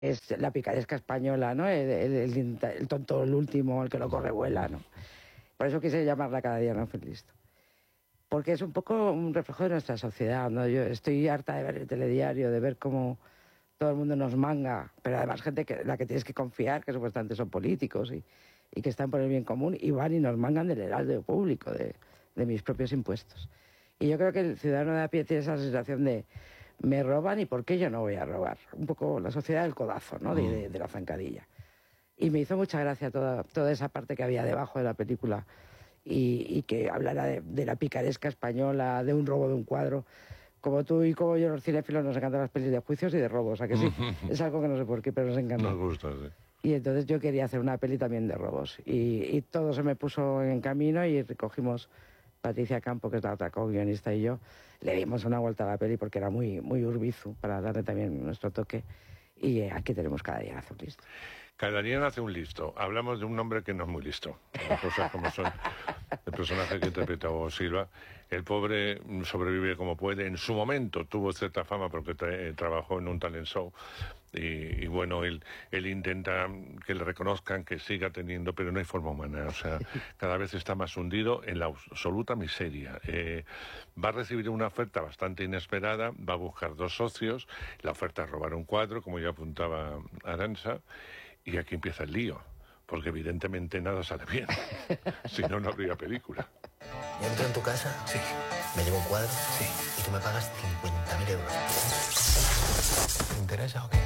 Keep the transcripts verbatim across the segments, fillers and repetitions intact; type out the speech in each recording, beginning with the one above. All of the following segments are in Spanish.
es la picaresca española, ¿no? El, el, el, el tonto, el último, el que lo corre vuela, ¿no? Por eso quise llamarla Cada día menos listo. Porque es un poco un reflejo de nuestra sociedad, ¿no? Yo estoy harta de ver el telediario, de ver cómo todo el mundo nos manga, pero además gente que la que tienes que confiar, que supuestamente son políticos y, y que están por el bien común, y van y nos mangan del heraldo público, de, de mis propios impuestos. Y yo creo que el ciudadano de a pie tiene esa sensación de me roban y ¿por qué yo no voy a robar? Un poco la sociedad del codazo, ¿no? De, de, de la zancadilla. Y me hizo mucha gracia toda, toda esa parte que había debajo de la película y, y que hablara de, de la picaresca española, de un robo de un cuadro. Como tú y como yo, los cinéfilos, nos encantan las pelis de juicios y de robos, ¿a que sí? Es algo que no sé por qué, pero nos encanta. Nos gusta, sí. Y entonces yo quería hacer una peli también de robos. Y, y todo se me puso en camino y recogimos Patricia Campo, que es la otra co-guionista, y yo, le dimos una vuelta a la peli porque era muy, muy urbizu, para darle también nuestro toque. Y eh, aquí tenemos Cada día nace un listo. Cada día nace un listo. Hablamos de un hombre que no es muy listo. Las cosas como son. El personaje que interpreta Hugo Silva. El pobre sobrevive como puede. En su momento tuvo cierta fama porque tra trabajó en un talent show. Y, y bueno, él, él intenta que le reconozcan, que siga teniendo, pero no hay forma humana. O sea, cada vez está más hundido en la absoluta miseria. Eh, va a recibir una oferta bastante inesperada, va a buscar dos socios. La oferta es robar un cuadro, como ya apuntaba Arantxa. Y aquí empieza el lío, porque evidentemente nada sale bien. Si no, no habría película. Yo entro en tu casa, sí. Me llevo un cuadro, sí. Y tú me pagas cincuenta mil euros. ¿Te interesa o qué?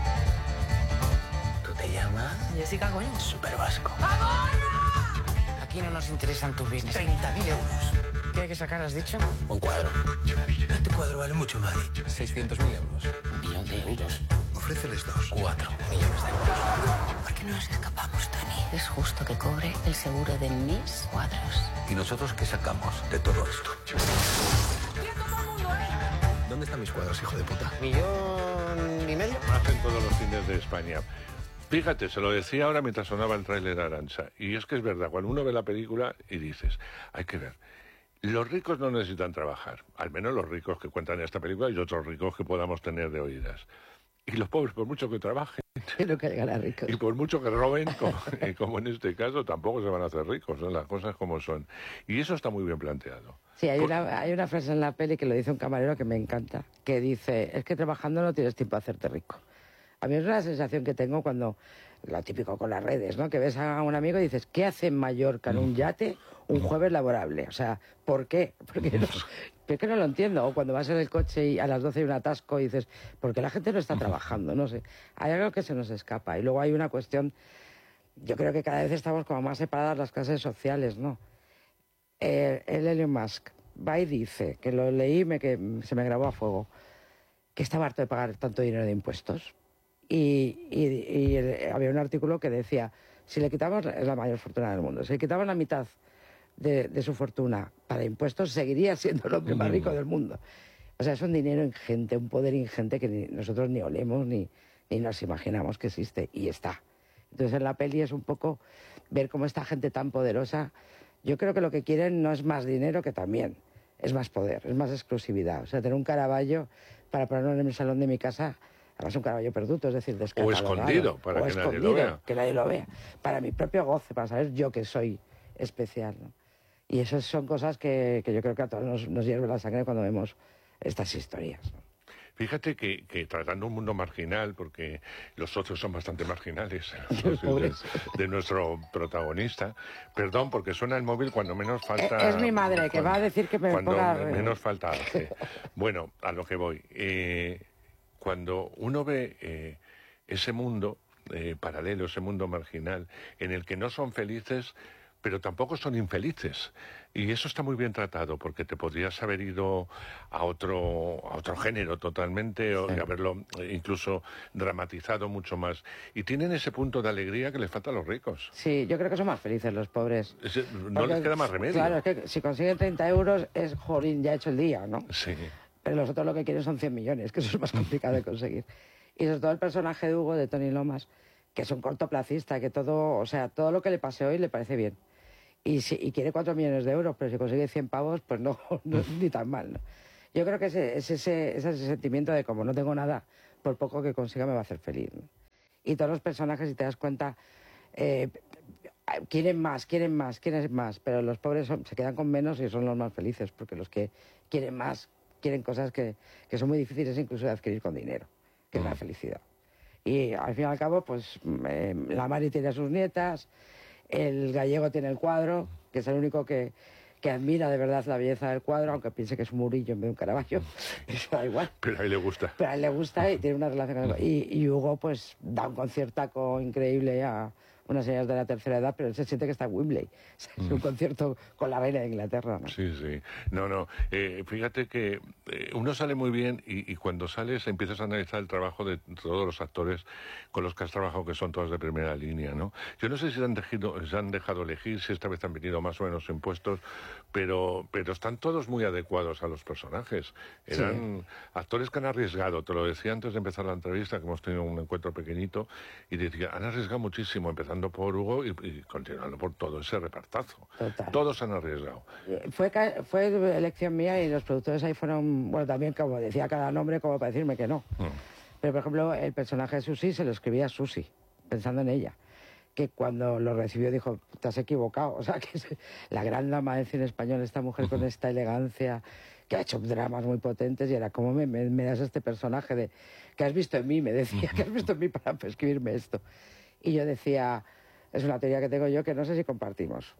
¿Tú te llamas? Jessica, coño. Super Vasco. Aquí no nos interesan tus bienes. treinta mil euros. ¿Qué hay que sacar, has dicho? Un cuadro. Este cuadro vale mucho más. seiscientos mil euros. Un millón de euros. Ofréceles dos. Cuatro millones de euros. ¿Por qué no nos escapamos, Tony? Es justo que cobre el seguro de mis cuadros. ¿Y nosotros qué sacamos de todo esto? ¿Dónde están mis cuadros, hijo de puta? ¿Millón y medio? Hacen todos los cines de España. Fíjate, se lo decía ahora mientras sonaba el tráiler Arantxa. Y es que es verdad, cuando uno ve la película y dices, hay que ver, los ricos no necesitan trabajar. Al menos los ricos que cuentan en esta película y otros ricos que podamos tener de oídas. Y los pobres, por mucho que trabajen, Nunca llegan a ricos. y por mucho que roben, como, eh, como en este caso, tampoco se van a hacer ricos, ¿no? Las cosas como son. Y eso está muy bien planteado. Sí, hay, Por... una, hay una frase en la peli que lo dice un camarero que me encanta, que dice, es que trabajando no tienes tiempo a hacerte rico. A mí es una sensación que tengo cuando, lo típico con las redes, ¿no? Que ves a un amigo y dices, ¿qué hace en Mallorca en un yate un jueves laborable? O sea, ¿por qué? Porque no, porque no lo entiendo. O cuando vas en el coche y a las doce hay un atasco y dices, ¿por qué la gente no está trabajando? No sé. Hay algo que se nos escapa. Y luego hay una cuestión, yo creo que cada vez estamos como más separadas las clases sociales, ¿no? Eh, el Elon Musk va y dice, que lo leí, me, que se me grabó a fuego, que estaba harto de pagar tanto dinero de impuestos. Y, y, y el, había un artículo que decía, si le quitamos, es la mayor fortuna del mundo, si le quitamos la mitad de, de su fortuna para impuestos, seguiría siendo el hombre más rico del mundo. O sea, es un dinero ingente, un poder ingente que ni, nosotros ni olemos ni, ni nos imaginamos que existe, y está. Entonces en la peli es un poco ver cómo esta gente tan poderosa, yo creo que lo que quieren no es más dinero, que también, es más poder, es más exclusividad. O sea, tener un Caravaggio para ponerlo en el salón de mi casa, además un Caravaggio perduto, es decir, descatalogado. O escondido, para o que escondido, nadie lo vea. que nadie lo vea. Para mi propio goce, para saber yo que soy especial, ¿no? Y esas son cosas que, que yo creo que a todos nos, nos hierve la sangre cuando vemos estas historias, ¿no? Fíjate que, que tratando un mundo marginal, porque los socios son bastante marginales, los socios de, de nuestro protagonista. Perdón, porque suena el móvil cuando menos falta... Es, es mi madre, cuando, que va a decir que me cuando ponga... menos falta hace. Bueno, a lo que voy. Eh, cuando uno ve eh, ese mundo eh, paralelo, ese mundo marginal, en el que no son felices, pero tampoco son infelices. Y eso está muy bien tratado, porque te podrías haber ido a otro, a otro género totalmente, o, sí. y haberlo incluso dramatizado mucho más. Y tienen ese punto de alegría que les falta a los ricos. Sí, yo creo que son más felices los pobres. Ese, no porque, les queda más remedio. Claro, es que si consiguen treinta euros es, jolín, ya he hecho el día, ¿no? Sí. Pero los otros lo que quieren son cien millones, que eso es más complicado de conseguir. Y sobre todo el personaje de Hugo, de Tony Lomas, que es un cortoplacista, que todo, o sea, todo lo que le pase hoy le parece bien. Y, si, y quiere cuatro millones de euros, pero si consigue cien pavos, pues no, no ni tan mal, ¿no? Yo creo que es ese, ese, ese sentimiento de como no tengo nada, por poco que consiga me va a hacer feliz, ¿no? Y todos los personajes, si te das cuenta, eh, quieren más, quieren más, quieren más, pero los pobres son, se quedan con menos y son los más felices, porque los que quieren más, quieren cosas que, que son muy difíciles incluso de adquirir con dinero, que es la felicidad. Y al fin y al cabo, pues eh, la Mari tiene a sus nietas, el gallego tiene el cuadro, que es el único que, que admira de verdad la belleza del cuadro, aunque piense que es un Murillo en vez de un Caravaggio, eso da igual. Pero a él le gusta. Pero a él le gusta y tiene una relación con el... Y, y Hugo, pues, da un conciertaco increíble a unas señoras de la tercera edad, pero él se siente que está en Wembley. O sea, es un concierto con la reina de Inglaterra, ¿no? Sí, sí. No, no. Eh, fíjate que eh, uno sale muy bien y, y cuando sales empiezas a analizar el trabajo de todos los actores con los que has trabajado, que son todos de primera línea, ¿no? Yo no sé si han dejado, se han dejado elegir, si esta vez han venido más o menos impuestos, pero, pero están todos muy adecuados a los personajes. Eran sí. actores que han arriesgado, te lo decía antes de empezar la entrevista, que hemos tenido un encuentro pequeñito, y decía, han arriesgado muchísimo, empezando por Hugo y, y continuando por todo ese repartazo. Total. Todos han arriesgado. Fue, fue elección mía y los productores ahí fueron, bueno, también como decía cada nombre como para decirme que no. Mm. Pero, por ejemplo, el personaje de Susi se lo escribía a Susi, pensando en ella. Que cuando lo recibió dijo, te has equivocado. O sea, que es la gran dama del cine español, esta mujer con esta elegancia, que ha hecho dramas muy potentes, y era, ¿cómo me, me, me das este personaje de que has visto en mí? Me decía, que has visto en mí para escribirme esto. Y yo decía, es una teoría que tengo yo que no sé si compartimos.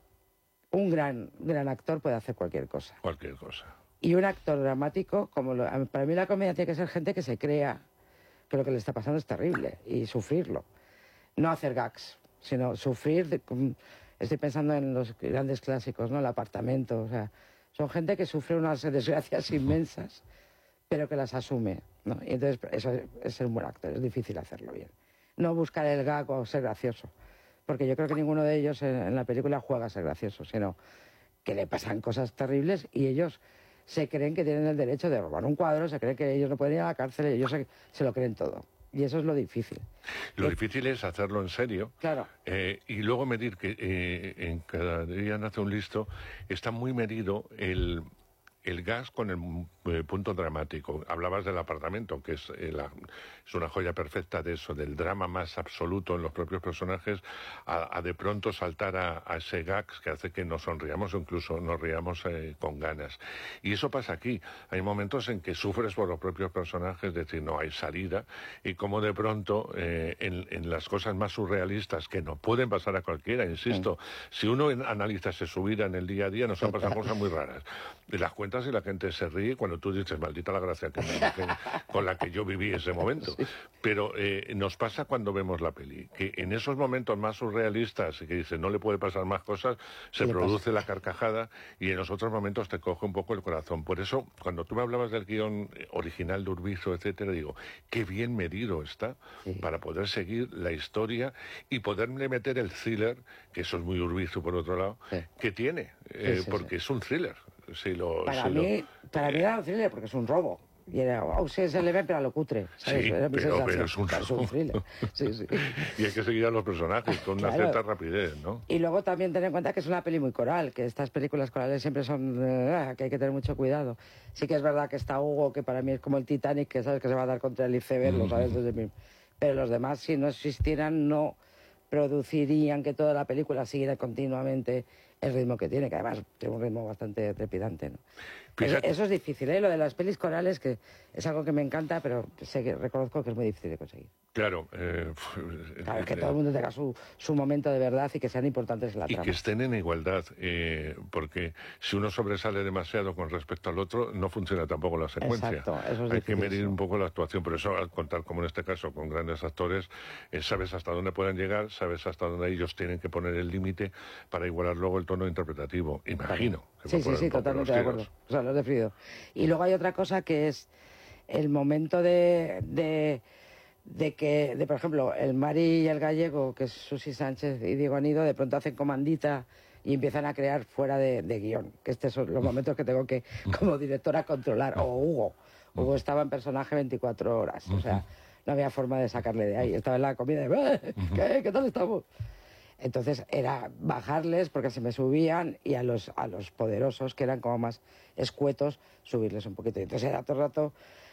Un gran, gran actor puede hacer cualquier cosa. Cualquier cosa. Y un actor dramático, como lo, para mí la comedia tiene que ser gente que se crea que lo que le está pasando es terrible y sufrirlo. No hacer gags, sino sufrir. De, estoy pensando en los grandes clásicos, ¿no? El Apartamento. O sea, son gente que sufre unas desgracias inmensas, pero que las asume, ¿no? Y entonces eso es ser un buen actor, es difícil hacerlo bien. No buscar el gag o ser gracioso, porque yo creo que ninguno de ellos en, en la película juega a ser gracioso, sino que le pasan cosas terribles y ellos se creen que tienen el derecho de robar un cuadro, se creen que ellos no pueden ir a la cárcel, ellos se, se lo creen todo. Y eso es lo difícil. Lo eh, difícil es hacerlo en serio. Claro. Eh, y luego medir que eh, en Cada día nace un listo está muy medido el... el gas con el eh, punto dramático. Hablabas del Apartamento, que es, eh, la, es una joya perfecta de eso, del drama más absoluto en los propios personajes, a, a de pronto saltar a, a ese gags que hace que nos sonriamos o incluso nos riamos eh, con ganas. Y eso pasa aquí. Hay momentos en que sufres por los propios personajes, es decir, no hay salida, y como de pronto eh, en, en las cosas más surrealistas que nos pueden pasar a cualquiera, insisto, sí. Si uno analiza su vida en el día a día, nos han pasado cosas muy raras. De las cuentas y la gente se ríe cuando tú dices, maldita la gracia que me, que, con la que yo viví ese momento. Sí. Pero eh, nos pasa cuando vemos la peli, que en esos momentos más surrealistas y que dices, no le puede pasar más cosas, se produce la carcajada y en los otros momentos te coge un poco el corazón. Por eso, cuando tú me hablabas del guión original de Urbizo, etcétera, digo, qué bien medido está sí. para poder seguir la historia y poderle meter el thriller, que eso es muy Urbizo por otro lado, sí. que tiene, eh, sí, sí, porque sí. es un thriller. Si lo, para, si mí, lo... para mí era un thriller porque es un robo. Y era, oh, sí, se le ve, pero a lo cutre. ¿Sabes? Sí, era pero, pero es un, es un thriller. Sí, sí. Y hay que seguir a los personajes con una claro. cierta rapidez, ¿no? Y luego también tener en cuenta que es una peli muy coral, que estas películas corales siempre son... Uh, que hay que tener mucho cuidado. Sí que es verdad que está Hugo, que para mí es como el Titanic, que sabes que se va a dar contra el iceberg, mm-hmm. lo sabes desde mi... Pero los demás, si no existieran, no producirían que toda la película siguiera continuamente el ritmo que tiene, que además tiene un ritmo bastante trepidante, ¿no? Fíjate. Eso es difícil, ¿eh? Lo de las pelis corales, que es algo que me encanta, pero sé que reconozco que es muy difícil de conseguir. Claro. Eh, claro, que todo el mundo tenga su, su momento de verdad y que sean importantes en la y trama. Y que estén en igualdad, eh, porque si uno sobresale demasiado con respecto al otro, no funciona tampoco la secuencia. Exacto, eso es Hay difícil, que medir sí. un poco la actuación, por eso al contar, como en este caso, con grandes actores, eh, sabes hasta dónde pueden llegar, sabes hasta dónde ellos tienen que poner el límite para igualar luego el tono interpretativo, imagino. Claro. Sí, sí, sí, totalmente de acuerdo. O sea, lo he definido. Y luego hay otra cosa que es el momento de... de de que, de por ejemplo, el Mari y el gallego, que es Susi Sánchez y Diego Anido, de pronto hacen comandita y empiezan a crear fuera de, de guión, que estos son los momentos que tengo que, como directora, controlar. O Hugo. Hugo estaba en personaje veinticuatro horas, o sea, no había forma de sacarle de ahí. Estaba en la comida de, ¿qué, ¿qué tal estamos? Entonces era bajarles porque se me subían y a los, a los poderosos, que eran como más escuetos, subirles un poquito. Entonces era todo el rato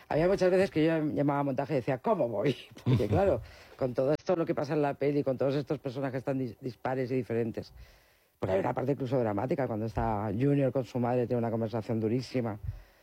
Había muchas veces que yo llamaba a montaje y decía, ¿cómo voy? Porque claro, con todo esto lo que pasa en la peli, con todos estos personajes tan dis dispares y diferentes. Porque hay una parte incluso dramática, cuando está Junior con su madre, tiene una conversación durísima.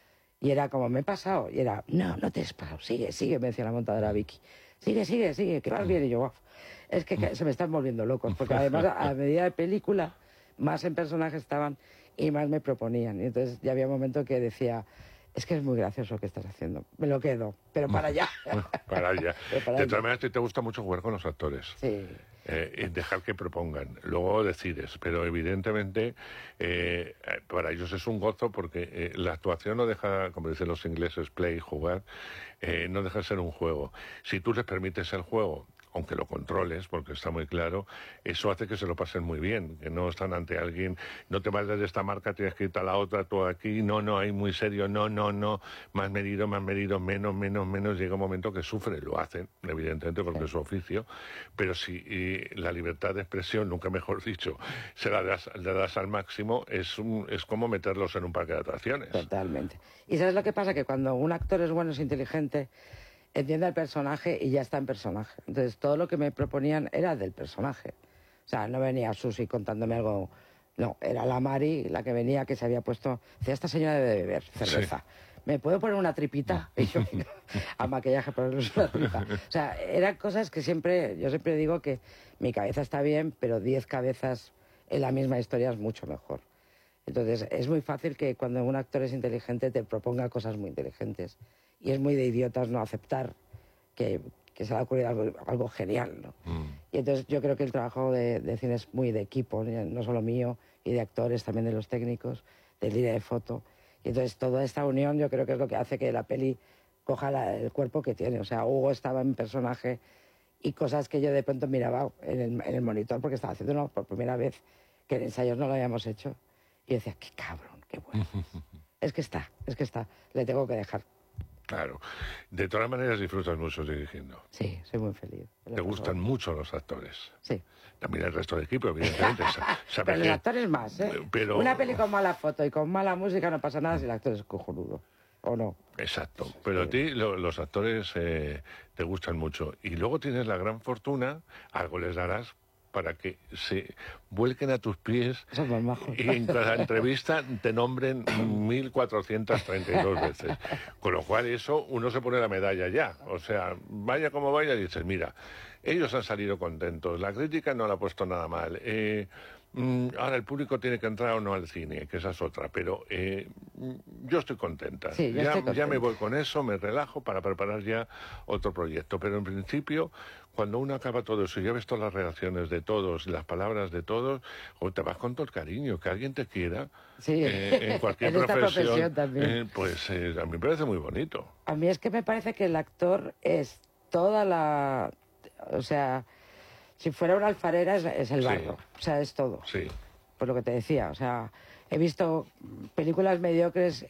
Y era como, me he pasado. Y era, no, no te has pasado, sigue, sigue, me decía la montadora Vicky. Sigue, sigue, sigue, que vas bien. Y yo, wow, es que, que se me están volviendo locos. Porque además, a medida de película, más en personajes estaban y más me proponían. Y entonces ya había un momento que decía, es que es muy gracioso lo que estás haciendo. Me lo quedo, pero para allá. Para allá. Para de todas maneras, te, te gusta mucho jugar con los actores. Sí. Eh, dejar que propongan, luego decides, pero evidentemente eh, para ellos es un gozo porque eh, la actuación no deja, como dicen los ingleses, play, jugar, eh, no deja de ser un juego. Si tú les permites el juego, aunque lo controles, porque está muy claro, eso hace que se lo pasen muy bien, que no están ante alguien, no te vayas de esta marca, tienes que irte a la otra, tú aquí, no, no, hay muy serio, no, no, no, más medido, más medido, menos, menos, menos, llega un momento que sufre, lo hacen, evidentemente, porque sí. Es su oficio, pero si y la libertad de expresión, nunca mejor dicho, se la das, la das al máximo, es, un, es como meterlos en un parque de atracciones. Totalmente. ¿Y sabes lo que pasa? Que cuando un actor es bueno, es inteligente, entiende el personaje y ya está en personaje. Entonces, todo lo que me proponían era del personaje. O sea, no venía Susi contándome algo... No, era la Mari la que venía, que se había puesto... Decía, esta señora debe beber cerveza. Sí. ¿Me puedo poner una tripita? Y yo, a maquillaje, ponerles una tripa. O sea, eran cosas que siempre... Yo siempre digo que mi cabeza está bien, pero diez cabezas en la misma historia es mucho mejor. Entonces, es muy fácil que cuando un actor es inteligente te proponga cosas muy inteligentes. Y es muy de idiotas no aceptar que, que se le ha ocurrido algo, algo genial, ¿no? Mm. Y entonces yo creo que el trabajo de, de cine es muy de equipo, no solo mío, y de actores, también de los técnicos, de línea de foto. Y entonces toda esta unión yo creo que es lo que hace que la peli coja la, el cuerpo que tiene. O sea, Hugo estaba en personaje y cosas que yo de pronto miraba en el, en el monitor porque estaba haciéndolo por primera vez, que en ensayos no lo habíamos hecho. Y decía, qué cabrón, qué bueno. Es que está, es que está, le tengo que dejar. Claro. De todas maneras disfrutas mucho dirigiendo. Sí, soy muy feliz. Te gustan mucho los actores. Sí. También el resto del equipo, evidentemente. Pero los actores más, ¿eh? Pero... Una peli con mala foto y con mala música no pasa nada si el actor es cojonudo. ¿O no? Exacto. Pero sí. A ti lo, los actores eh, te gustan mucho. Y luego tienes la gran fortuna, algo les darás, para que se vuelquen a tus pies y en cada entrevista te nombren mil cuatrocientas treinta y dos veces. Con lo cual eso uno se pone la medalla ya. O sea, vaya como vaya, dices, mira, ellos han salido contentos, la crítica no la ha puesto nada mal. Eh, ahora el público tiene que entrar o no al cine, que esa es otra, pero eh, yo estoy contenta. Sí, yo ya, estoy contenta. Ya me voy con eso, me relajo para preparar ya otro proyecto. Pero en principio, cuando uno acaba todo eso y ya ves todas las reacciones de todos, las palabras de todos, o te vas con todo el cariño, que alguien te quiera, sí. eh, en cualquier en profesión, esta profesión también. Eh, pues eh, a mí me parece muy bonito. A mí es que me parece que el actor es toda la... O sea... Si fuera una alfarera es, es el barro, sí. O sea, es todo. Sí. Por lo que te decía, o sea, he visto películas mediocres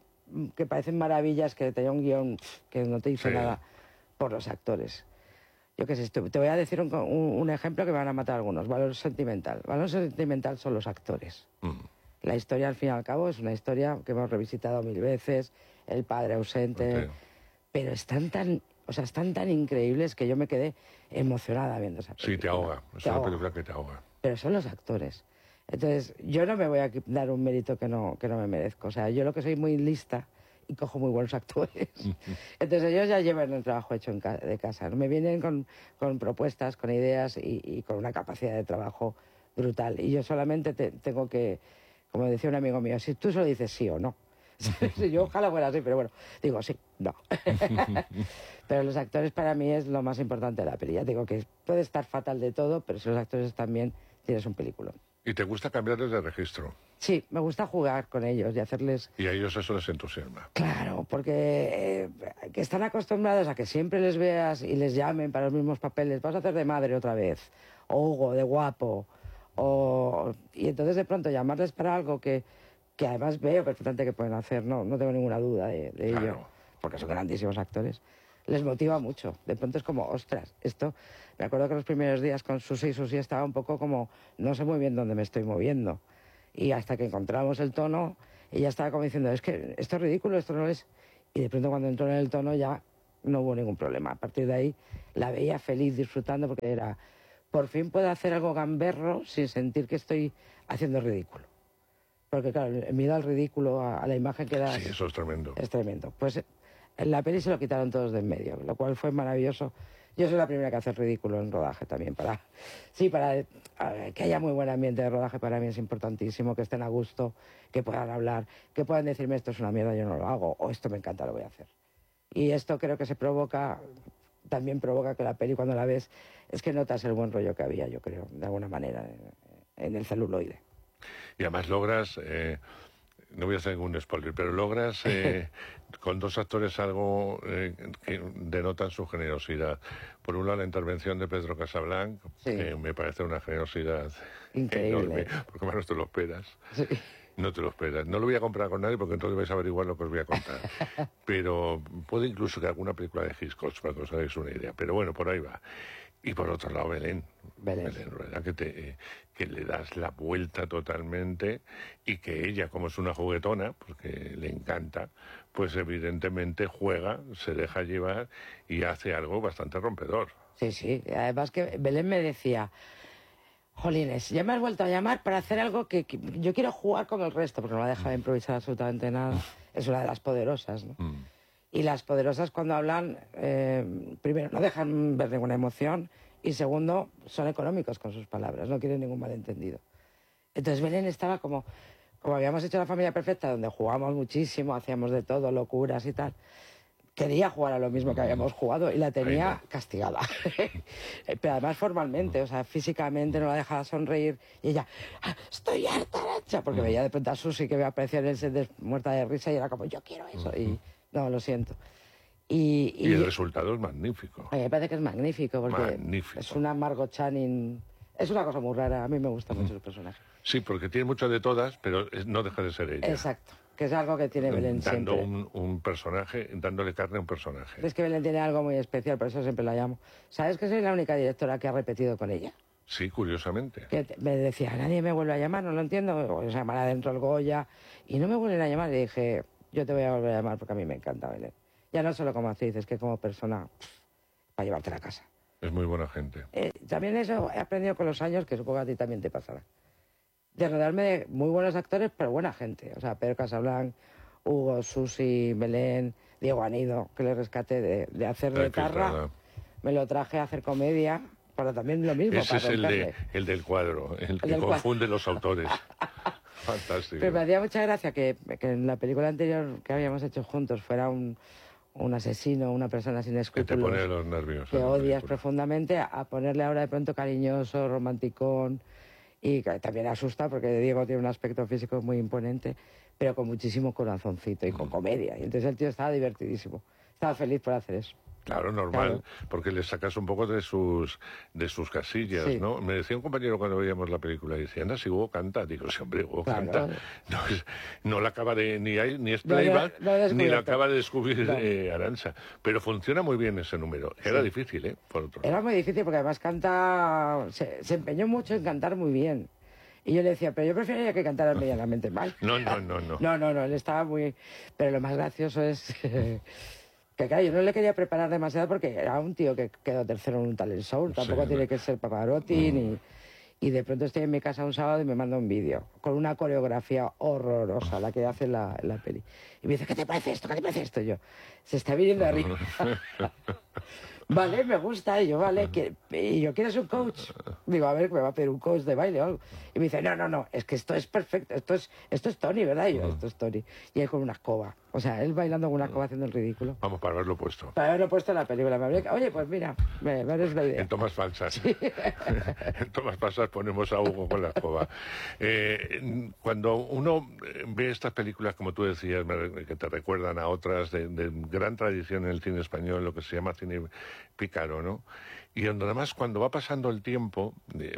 que parecen maravillas, que tenía un guión que no te dice sí. Nada por los actores. Yo qué sé, te voy a decir un, un, un ejemplo que me van a matar algunos, Valor Sentimental. Valor Sentimental son los actores. Mm. La historia, al fin y al cabo, es una historia que hemos revisitado mil veces, el padre ausente, okay. Pero están tan... O sea, están tan increíbles que yo me quedé emocionada viendo esa película. Sí, te ahoga. Es te una ahoga. película que te ahoga. Pero son los actores. Entonces, yo no me voy a dar un mérito que no, que no me merezco. O sea, yo lo que soy muy lista y cojo muy buenos actores. Entonces, ellos ya llevan el trabajo hecho en ca de casa. Me vienen con, con propuestas, con ideas y, y con una capacidad de trabajo brutal. Y yo solamente te, tengo que, como decía un amigo mío, si tú solo dices sí o no. Yo ojalá fuera así, pero bueno, digo sí, no. Pero los actores para mí es lo más importante de la peli. Ya digo que puede estar fatal de todo, pero si los actores están bien, tienes un película. ¿Y te gusta cambiarles de registro? Sí, me gusta jugar con ellos y hacerles... Y a ellos eso les entusiasma. Claro, porque eh, que están acostumbrados a que siempre les veas y les llamen para los mismos papeles. Vas a hacer de madre otra vez, o Hugo, de guapo, o... Y entonces de pronto llamarles para algo que... que además veo perfectamente que pueden hacer, no, no tengo ninguna duda de, de claro. ello, porque son grandísimos actores, les motiva mucho. De pronto es como, ostras, esto... Me acuerdo que los primeros días con Susi y Susi estaba un poco como, no sé muy bien dónde me estoy moviendo. Y hasta que encontramos el tono, ella estaba como diciendo, es que esto es ridículo, esto no es... Y de pronto cuando entró en el tono ya no hubo ningún problema. A partir de ahí la veía feliz, disfrutando, porque era, por fin puedo hacer algo gamberro sin sentir que estoy haciendo ridículo. Porque claro, el miedo al ridículo, a, a la imagen que da... Sí, eso es tremendo. Es tremendo. Pues en la peli se lo quitaron todos de en medio, lo cual fue maravilloso. Yo soy la primera que hace el ridículo en rodaje también. Para, sí, para ver, que haya muy buen ambiente de rodaje para mí es importantísimo, que estén a gusto, que puedan hablar, que puedan decirme esto es una mierda, yo no lo hago, o esto me encanta, lo voy a hacer. Y esto creo que se provoca, también provoca que la peli cuando la ves, es que notas el buen rollo que había, yo creo, de alguna manera, en el celuloide. Y además logras, eh, no voy a hacer ningún spoiler, pero logras eh, con dos actores algo eh, que denotan su generosidad. Por un lado, la intervención de Pedro Casablanc, sí. que me parece una generosidad increíble, enorme, porque más no te lo esperas. Sí. No te lo esperas. No lo voy a comprar con nadie porque entonces vais a averiguar lo que os voy a contar. Pero puede incluso que alguna película de Hitchcock, para que os hagáis una idea. Pero bueno, por ahí va. Y por otro lado, Belén. Belén. Belén Rueda, que, te, eh, que le das la vuelta totalmente y que ella, como es una juguetona, porque le encanta, pues evidentemente juega, se deja llevar y hace algo bastante rompedor. Sí, sí. Además que Belén me decía... Jolines, ya me has vuelto a llamar para hacer algo que, que yo quiero jugar con el resto, porque no la deja de improvisar absolutamente nada. Es una de las poderosas, ¿no? Mm. Y las poderosas cuando hablan, eh, primero, no dejan ver ninguna emoción y segundo, son económicos con sus palabras, no quieren ningún malentendido. Entonces Belén estaba como, como habíamos hecho La Familia Perfecta, donde jugamos muchísimo, hacíamos de todo, locuras y tal. Quería jugar a lo mismo que habíamos jugado y la tenía castigada. Pero además formalmente, o sea, físicamente no la dejaba sonreír. Y ella, ah, estoy harta, Arancha, porque veía de pronto a Susi que me aparecía en el set muerta de risa y era como, yo quiero eso. Y no, lo siento. Y, y, y el resultado es magnífico. A mí me parece que es magnífico, porque magnífico. Es una Margot Channing... Es una cosa muy rara, a mí me gusta mucho el personaje. Sí, porque tiene mucho de todas, pero no deja de ser ella. Exacto. Que es algo que tiene Belén dando siempre. Un, un personaje, dándole carne a un personaje. Es que Belén tiene algo muy especial, por eso siempre la llamo. ¿Sabes que soy la única directora que ha repetido con ella? Sí, curiosamente. Que te, me decía, nadie me vuelve a llamar, no lo entiendo. O se llamará dentro el Goya. Y no me vuelven a llamar. Y dije, yo te voy a volver a llamar porque a mí me encanta Belén. Ya no solo como actriz, es que como persona, pff, para llevarte a la casa. Es muy buena gente. Eh, también eso he aprendido con los años, que supongo que a ti también te pasará. De rodearme de muy buenos actores, pero buena gente. O sea, Pedro Casablanc, Hugo, Susi, Belén, Diego Anido, que le rescaté de, de hacer de Carra. Me lo traje a hacer comedia, pero también lo mismo. Ese para es el, de, el del cuadro, el, el que confunde cuadro. Los autores. Fantástico. Pero me hacía mucha gracia que, que en la película anterior que habíamos hecho juntos fuera un, un asesino, una persona sin escrúpulos. Que te pone los nervios. Que odias profundamente, a ponerle ahora de pronto cariñoso, romanticón. Y que también asusta porque Diego tiene un aspecto físico muy imponente, pero con muchísimo corazoncito y con mm. comedia. Y entonces el tío estaba divertidísimo. Estaba feliz por hacer eso. Claro, normal, claro. Porque le sacas un poco de sus de sus casillas, sí. ¿no? Me decía un compañero cuando veíamos la película, y decía, anda, si Hugo canta. Digo, sí, hombre, Hugo claro. canta. No, no la acaba de, ni, hay, ni es playback, no, no, no ni la acaba de descubrir no. eh, Arantxa. Pero funciona muy bien ese número. Era sí. difícil, ¿eh? Por otro lado. Era muy difícil porque además canta, se, se empeñó mucho en cantar muy bien. Y yo le decía, pero yo preferiría que cantara medianamente mal. No, no, no, no. No, no, no, él estaba muy... Pero lo más gracioso es... Que claro, yo no le quería preparar demasiado porque era un tío que quedó tercero en un talent show, tampoco sí, tiene que ser Pavarotti, mm. ni... Y de pronto estoy en mi casa un sábado y me manda un vídeo con una coreografía horrorosa, la que hace la, la peli. Y me dice, ¿qué te parece esto? ¿Qué te parece esto? Y yo, se está viniendo arriba. Vale, me gusta. Y yo, vale, que... y yo, ¿quieres un coach? Digo, a ver, me va a pedir un coach de baile o algo. Y me dice, no, no, no, es que esto es perfecto, esto es, esto es Tony, ¿verdad? Y yo, esto es Tony. Y él con una escoba. O sea, él bailando con una escoba haciendo el ridículo. Vamos, para haberlo puesto. Para haberlo puesto en la película. Me habría... Oye, pues mira, me, me eres la idea. En tomas falsas. Sí. En tomas falsas ponemos a Hugo con la escoba. Eh, cuando uno ve estas películas, como tú decías, que te recuerdan a otras de, de gran tradición en el cine español, lo que se llama cine pícaro, ¿no? Y donde además cuando va pasando el tiempo, eh,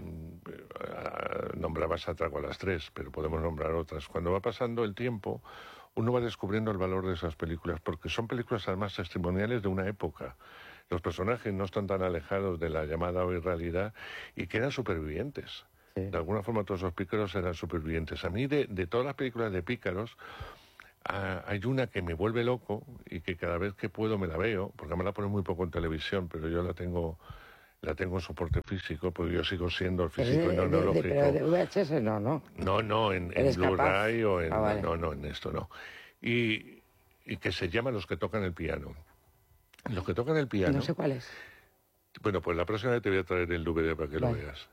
nombrabas Atraco a las tres, pero podemos nombrar otras, cuando va pasando el tiempo, uno va descubriendo el valor de esas películas, porque son películas además testimoniales de una época. Los personajes no están tan alejados de la llamada hoy realidad y que eran supervivientes. Sí. De alguna forma todos los pícaros eran supervivientes. A mí de, de todas las películas de pícaros, Ah, hay una que me vuelve loco y que cada vez que puedo me la veo, porque me la ponen muy poco en televisión, pero yo la tengo la tengo en soporte físico, porque yo sigo siendo el físico de, y no de, analógico. de, pero de V H S no, ¿no? No, no, en, en Blu-ray o en... Ah, vale. No, no, en esto no. Y, y que se llama Los que tocan el piano. Los que tocan el piano... No sé cuál es. Bueno, pues la próxima vez te voy a traer el D V D para que Vale. lo veas.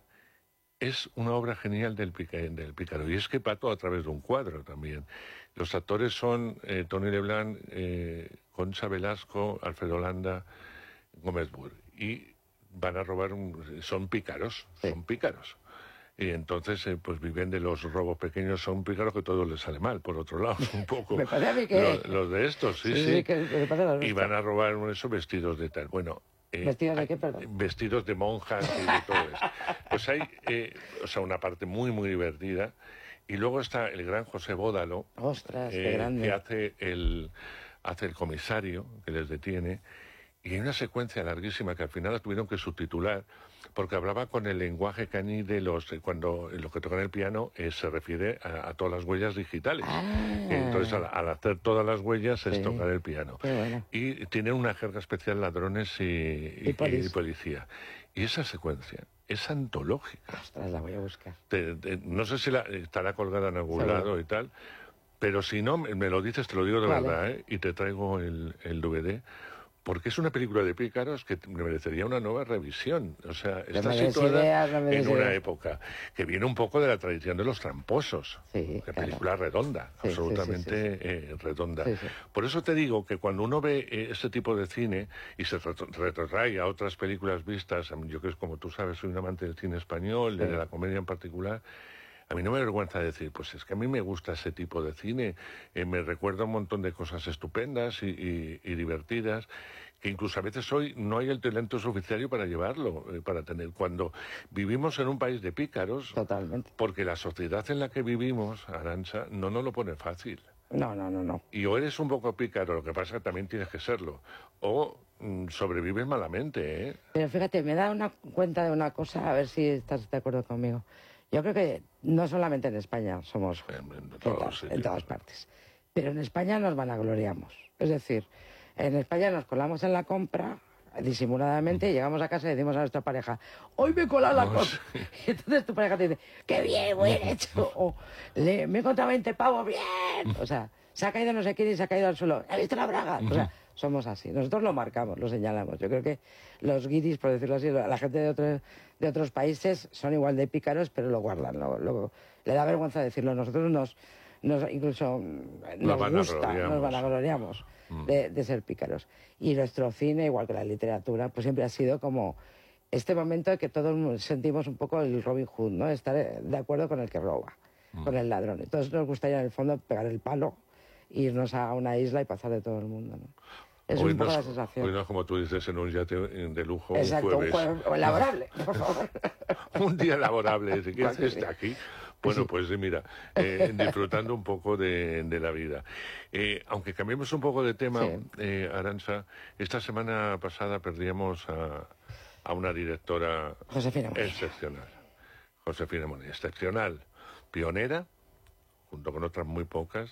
Es una obra genial del, pica, del Pícaro. Y es que va todo a través de un cuadro también. Los actores son eh, Tony Leblanc, eh, Concha Velasco, Alfredo Landa, Gómez Burr. Y van a robar, un, son pícaros, sí. son pícaros. Y entonces, eh, pues viven de los robos pequeños, son pícaros que todo les sale mal, por otro lado, un poco. Me parece a mí que... Los, los de estos, sí, sí. sí. sí que me parece y van a robar eso vestidos de tal. Bueno... Eh, ¿Vestidos de qué, perdón? Vestidos de monjas y de todo eso. Pues hay, eh, o sea, una parte muy, muy divertida. Y luego está el gran José Bódalo, Ostras, eh, qué grande. que hace el, hace el comisario, que les detiene. Y hay una secuencia larguísima que al final la tuvieron que subtitular, porque hablaba con el lenguaje caní de los... Cuando los que tocan el piano eh, se refiere a, a todas las huellas digitales. Ah. Entonces, al, al hacer todas las huellas sí. es tocar el piano. Qué bueno. Y tienen una jerga especial ladrones y, y, y, polis. y policía. Y esa secuencia es antológica. Ostras, la voy a buscar. Te, te, no sé si la, estará colgada en algún Seguro. lado y tal, pero si no, me lo dices, te lo digo de vale. verdad, ¿eh? Y te traigo el, el D V D. Porque es una película de pícaros que merecería una nueva revisión. O sea, no está situada ideas, no en una ideas. época que viene un poco de la tradición de los tramposos. Sí, una claro. película redonda, sí, absolutamente sí, sí, sí. Eh, redonda. Sí, sí. Por eso te digo que cuando uno ve eh, este tipo de cine y se retrotrae a otras películas vistas, yo que es como tú sabes, soy un amante del cine español, sí. de la comedia en particular, a mí no me avergüenza decir, pues es que a mí me gusta ese tipo de cine, eh, me recuerda un montón de cosas estupendas y, y, y divertidas, que incluso a veces hoy no hay el talento suficiente para llevarlo, eh, para tener. Cuando vivimos en un país de pícaros, totalmente, porque la sociedad en la que vivimos, Arantxa, no nos lo pone fácil. No, no, no, no. Y o eres un poco pícaro, lo que pasa es que también tienes que serlo, o mm, sobrevives malamente, ¿eh? Pero fíjate, me da una cuenta de una cosa, a ver si estás de acuerdo conmigo. Yo creo que no solamente en España somos En, en, en, todos, en todas partes, pero en España nos vanagloriamos. Es decir, en España nos colamos en la compra disimuladamente y llegamos a casa y decimos a nuestra pareja, hoy me he colado la No, compra. sí. Y entonces tu pareja te dice, qué bien, muy bien hecho. O Le, me he encontrado veinte pavos, bien. O sea, se ha caído no sé quién y se ha caído al suelo. ¿Has visto la braga? O sea, somos así. Nosotros lo marcamos, lo señalamos. Yo creo que los guiris, por decirlo así, la gente de, otro, de otros países son igual de pícaros, pero lo guardan. Lo, lo, le da vergüenza decirlo. Nosotros nos, nos incluso nos gusta, nos vanagloriamos mm. de, de ser pícaros. Y nuestro cine, igual que la literatura, pues siempre ha sido como este momento de que todos sentimos un poco el Robin Hood, ¿no? Estar de acuerdo con el que roba, mm. con el ladrón. Entonces nos gustaría en el fondo pegar el palo, irnos a una isla y pasar de todo el mundo, ¿no? Es hoy un poco no la es, sensación. Hoy no es como tú dices en un yate de lujo. Exacto, un jueves. un jueves laborable, por favor. Un día laborable, si quieres Sí. estar aquí. Bueno, Sí. pues mira, eh, disfrutando un poco de, de la vida. Eh, aunque cambiemos un poco de tema, Sí. eh, Arantxa, esta semana pasada perdíamos a, a una directora Josefina Monilla. excepcional. Josefina Monilla, excepcional, pionera, junto con otras muy pocas.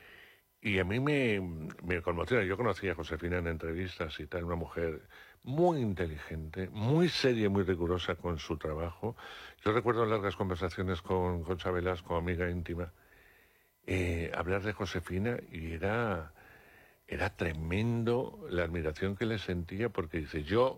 Y a mí me, me conmociona. Yo conocí a Josefina en entrevistas y tal, una mujer muy inteligente, muy seria y muy rigurosa con su trabajo. Yo recuerdo largas conversaciones con Concha Velasco, amiga íntima, eh, hablar de Josefina y era, era tremendo la admiración que le sentía porque dice, yo,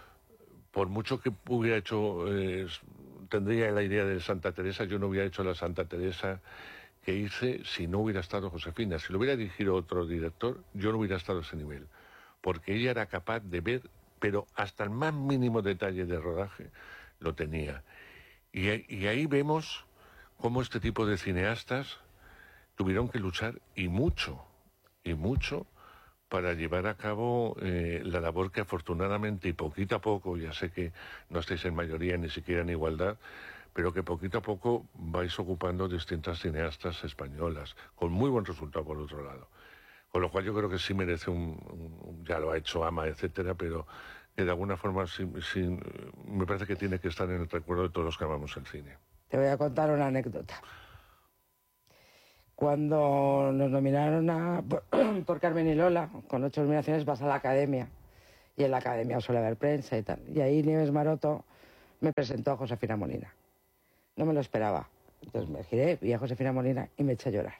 por mucho que hubiera hecho, eh, tendría la idea de Santa Teresa, yo no hubiera hecho la Santa Teresa que hice si no hubiera estado Josefina. Si lo hubiera dirigido otro director, yo no hubiera estado a ese nivel. Porque ella era capaz de ver, pero hasta el más mínimo detalle de rodaje lo tenía. Y, y ahí vemos cómo este tipo de cineastas tuvieron que luchar, y mucho, y mucho, para llevar a cabo eh, la labor que afortunadamente, y poquito a poco, ya sé que no estáis en mayoría, ni siquiera en igualdad, pero que poquito a poco vais ocupando distintas cineastas españolas, con muy buen resultado por otro lado. Con lo cual yo creo que sí merece un, un ya lo ha hecho Ama, etcétera, pero que de alguna forma sí, sí, me parece que tiene que estar en el recuerdo de todos los que amamos el cine. Te voy a contar una anécdota. Cuando nos nominaron a, por, por Carmen y Lola, con ocho nominaciones vas a la Academia, y en la Academia suele haber prensa y tal. Y ahí Nieves Maroto me presentó a Josefina Molina. No me lo esperaba. Entonces me giré, vi a Josefina Molina y me eché a llorar.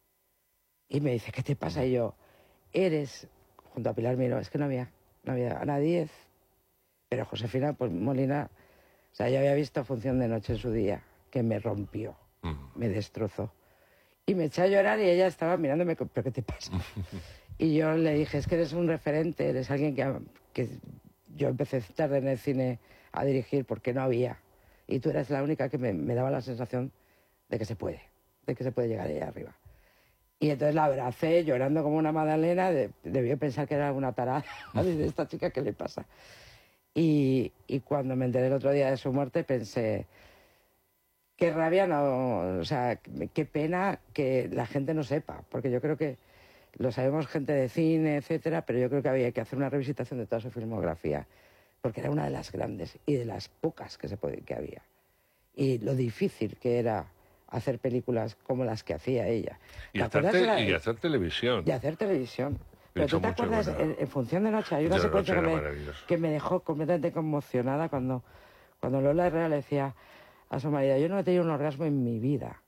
Y me dice, ¿qué te pasa? Y yo, eres, junto a Pilar Miró, es que no había, no había Ana Díez, pero Josefina pues, Molina, o sea, yo había visto Función de Noche en su día, que me rompió, uh-huh. me destrozó. Y me eché a llorar y ella estaba mirándome, ¿pero qué te pasa? Y yo le dije, es que eres un referente, eres alguien que, que yo empecé tarde en el cine a dirigir porque no había. Y tú eras la única que me, me daba la sensación de que se puede, de que se puede llegar ahí arriba. Y entonces la abracé llorando como una magdalena, de, debió pensar que era alguna tarada de esta chica, ¿qué le pasa? Y, y cuando me enteré el otro día de su muerte pensé, qué rabia, no, o sea, qué pena que la gente no sepa, porque yo creo que lo sabemos gente de cine, etcétera, pero yo creo que había que hacer una revisitación de toda su filmografía, porque era una de las grandes y de las pocas que, se podía, que había. Y lo difícil que era hacer películas como las que hacía ella. Y hacer, te, la, y hacer televisión. Y hacer televisión. Pero tú te acuerdas, en, en Función de Noche, hay una secuencia que me, que me dejó completamente conmocionada cuando, cuando Lola Herrera le decía a su marido, yo no he tenido un orgasmo en mi vida.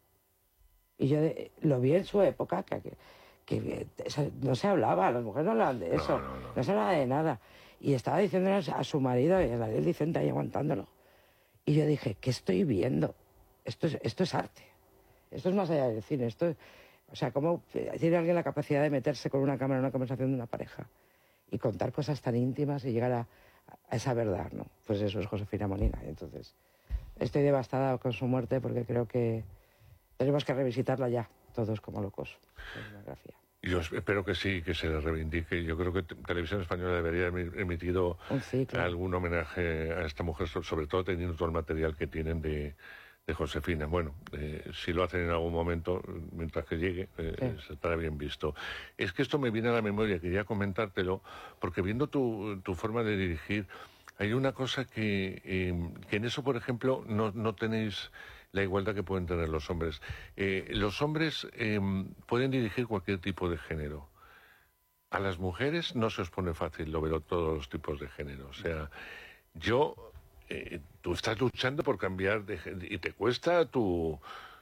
Y yo de, lo vi en su época, que, que, que no se hablaba, las mujeres no hablaban de eso, no, no, no. no se hablaba de nada. Y estaba diciéndole a su marido, y a la ley Vicente ahí aguantándolo. Y yo dije, ¿qué estoy viendo? Esto es, esto es arte. Esto es más allá del cine. Esto es, o sea, ¿cómo tiene alguien la capacidad de meterse con una cámara en una conversación de una pareja y contar cosas tan íntimas y llegar a, a esa verdad, ¿no? Pues eso es Josefina Molina. Y entonces, estoy devastada con su muerte porque creo que tenemos que revisitarla ya, todos como locos. Gracias. Yo espero que sí, que se le reivindique. Yo creo que Televisión Española debería haber emitido sí, claro. algún homenaje a esta mujer, sobre todo teniendo todo el material que tienen de, de Josefina. Bueno, eh, si lo hacen en algún momento, mientras que llegue, eh, sí. se estará bien visto. Es que esto me viene a la memoria, quería comentártelo, porque viendo tu, tu forma de dirigir, hay una cosa que, eh, que en eso, por ejemplo, no, no tenéis la igualdad que pueden tener los hombres. Eh, los hombres eh, pueden dirigir cualquier tipo de género. A las mujeres no se os pone fácil lo ver todos los tipos de género. O sea, yo, eh, tú estás luchando por cambiar de género y te cuesta tu...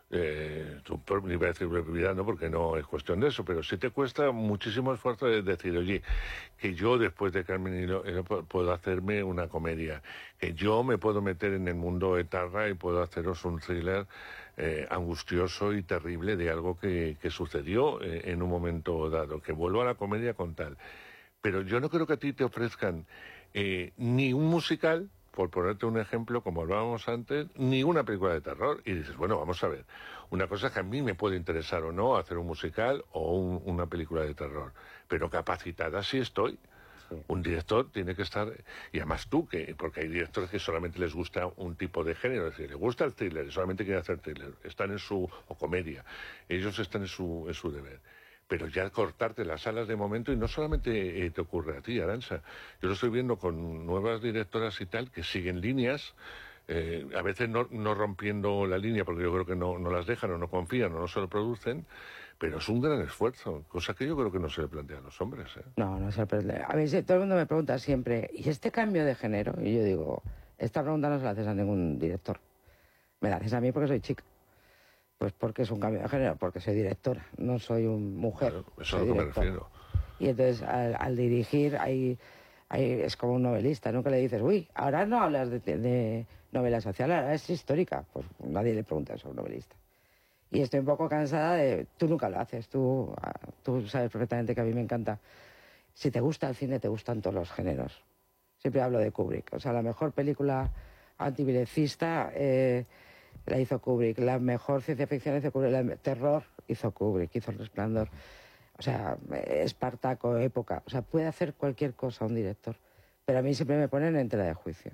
Eh, tu ni voy a decir vida, no, porque no es cuestión de eso, pero sí te cuesta muchísimo esfuerzo de decir, oye, que yo después de Carmen y Lola puedo hacerme una comedia, que yo me puedo meter en el mundo etarra y puedo haceros un thriller eh, angustioso y terrible de algo que, que sucedió eh, en un momento dado, que vuelvo a la comedia con tal. Pero yo no creo que a ti te ofrezcan eh, ni un musical, por ponerte un ejemplo, como hablábamos antes, ni una película de terror. Y dices, bueno, vamos a ver, una cosa es que a mí me puede interesar o no hacer un musical o un, una película de terror, pero capacitada sí estoy. Sí. Un director tiene que estar, y además tú, que porque hay directores que solamente les gusta un tipo de género, es decir, les gusta el thriller y solamente quieren hacer thriller, están en su, o comedia, ellos están en su, en su deber. Pero ya cortarte las alas de momento, y no solamente eh, te ocurre a ti, Arantxa. Yo lo estoy viendo con nuevas directoras y tal, que siguen líneas, eh, a veces no, no rompiendo la línea, porque yo creo que no, no las dejan o no confían o no se lo producen, pero es un gran esfuerzo, cosa que yo creo que no se le plantea a los hombres. ¿eh? No, no se le plantea. A ver, todo el mundo me pregunta siempre, ¿y este cambio de género? Y yo digo, esta pregunta no se la haces a ningún director. Me la haces a mí porque soy chica. Pues porque es un cambio de género, porque soy directora, no soy un mujer. Claro, eso es a lo que me refiero. Y entonces al, al dirigir hay, hay, es como un novelista, nunca le dices, uy, ahora no hablas de, de novela social, ahora es histórica. Pues nadie le pregunta eso a un novelista. Y estoy un poco cansada de, tú nunca lo haces, tú, tú sabes perfectamente que a mí me encanta. Si te gusta el cine, te gustan todos los géneros. Siempre hablo de Kubrick, o sea, la mejor película antivilecista... Eh, la hizo Kubrick, la mejor ciencia ficción hizo Kubrick, la terror hizo Kubrick, hizo El Resplandor, o sea, Espartaco, Época, o sea, puede hacer cualquier cosa un director, pero a mí siempre me ponen en tela de juicio.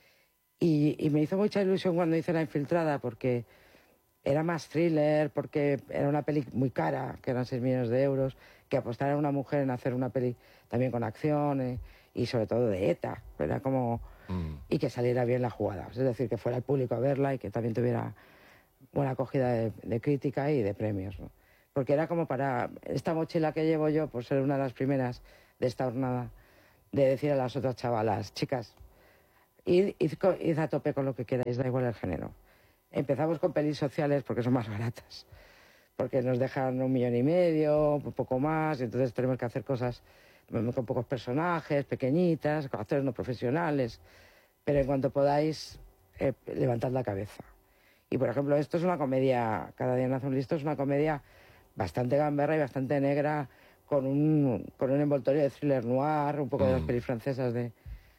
Y, y me hizo mucha ilusión cuando hice La Infiltrada, porque era más thriller, porque era una peli muy cara, que eran seis millones de euros, que apostar a una mujer en hacer una peli también con acción eh, y sobre todo de ETA, era como... Mm. Y que saliera bien la jugada, es decir, que fuera el público a verla y que también tuviera buena acogida de, de crítica y de premios, ¿no? porque era como para esta mochila que llevo yo, por ser una de las primeras de esta jornada, de decir a las otras chavalas, chicas, id, id, id a tope con lo que queráis, da igual el género. Empezamos con pelis sociales porque son más baratas, porque nos dejan un millón y medio, un poco más, y entonces tenemos que hacer cosas con pocos personajes, pequeñitas, con actores no profesionales, pero en cuanto podáis, eh, levantad la cabeza. Y por ejemplo, esto es una comedia, Cada día nace un listo, es una comedia bastante gamberra y bastante negra, con un, con un envoltorio de thriller noir, un poco mm. de las pelis francesas de,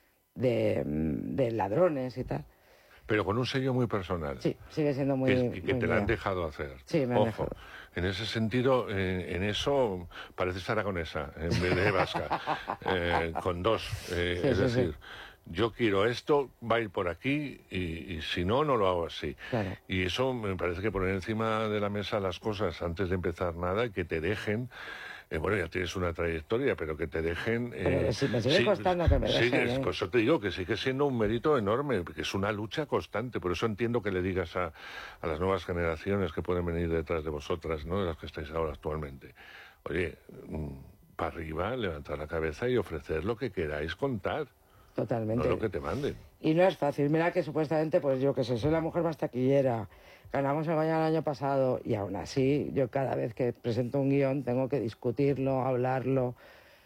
de, de ladrones y tal. Pero con un sello muy personal. Sí, sigue siendo muy... Que, que muy te la han dejado hacer. Sí, me han Ojo, dejado. En ese sentido, eh, en eso pareces aragonesa, en vez de vasca, eh, con dos. Eh, sí, es sí, decir, sí. yo quiero esto, va a ir por aquí, y, y si no, no lo hago así. Claro. Y eso me parece que poner encima de la mesa las cosas antes de empezar nada, y que te dejen... Eh, bueno, ya tienes una trayectoria, pero que te dejen... Eh, pero si me sigue sí, costando que me dejen, sigue, ¿eh? Por eso te digo que sigue siendo un mérito enorme, que es una lucha constante. Por eso entiendo que le digas a, a las nuevas generaciones que pueden venir detrás de vosotras, ¿no?, de las que estáis ahora actualmente. Oye, para arriba, levantar la cabeza y ofrecer lo que queráis contar. Totalmente. No lo que te manden. Y no es fácil. Mira que supuestamente, pues yo que sé, soy la mujer más taquillera, ganamos el Goya el año pasado, y aún así yo cada vez que presento un guión tengo que discutirlo, hablarlo,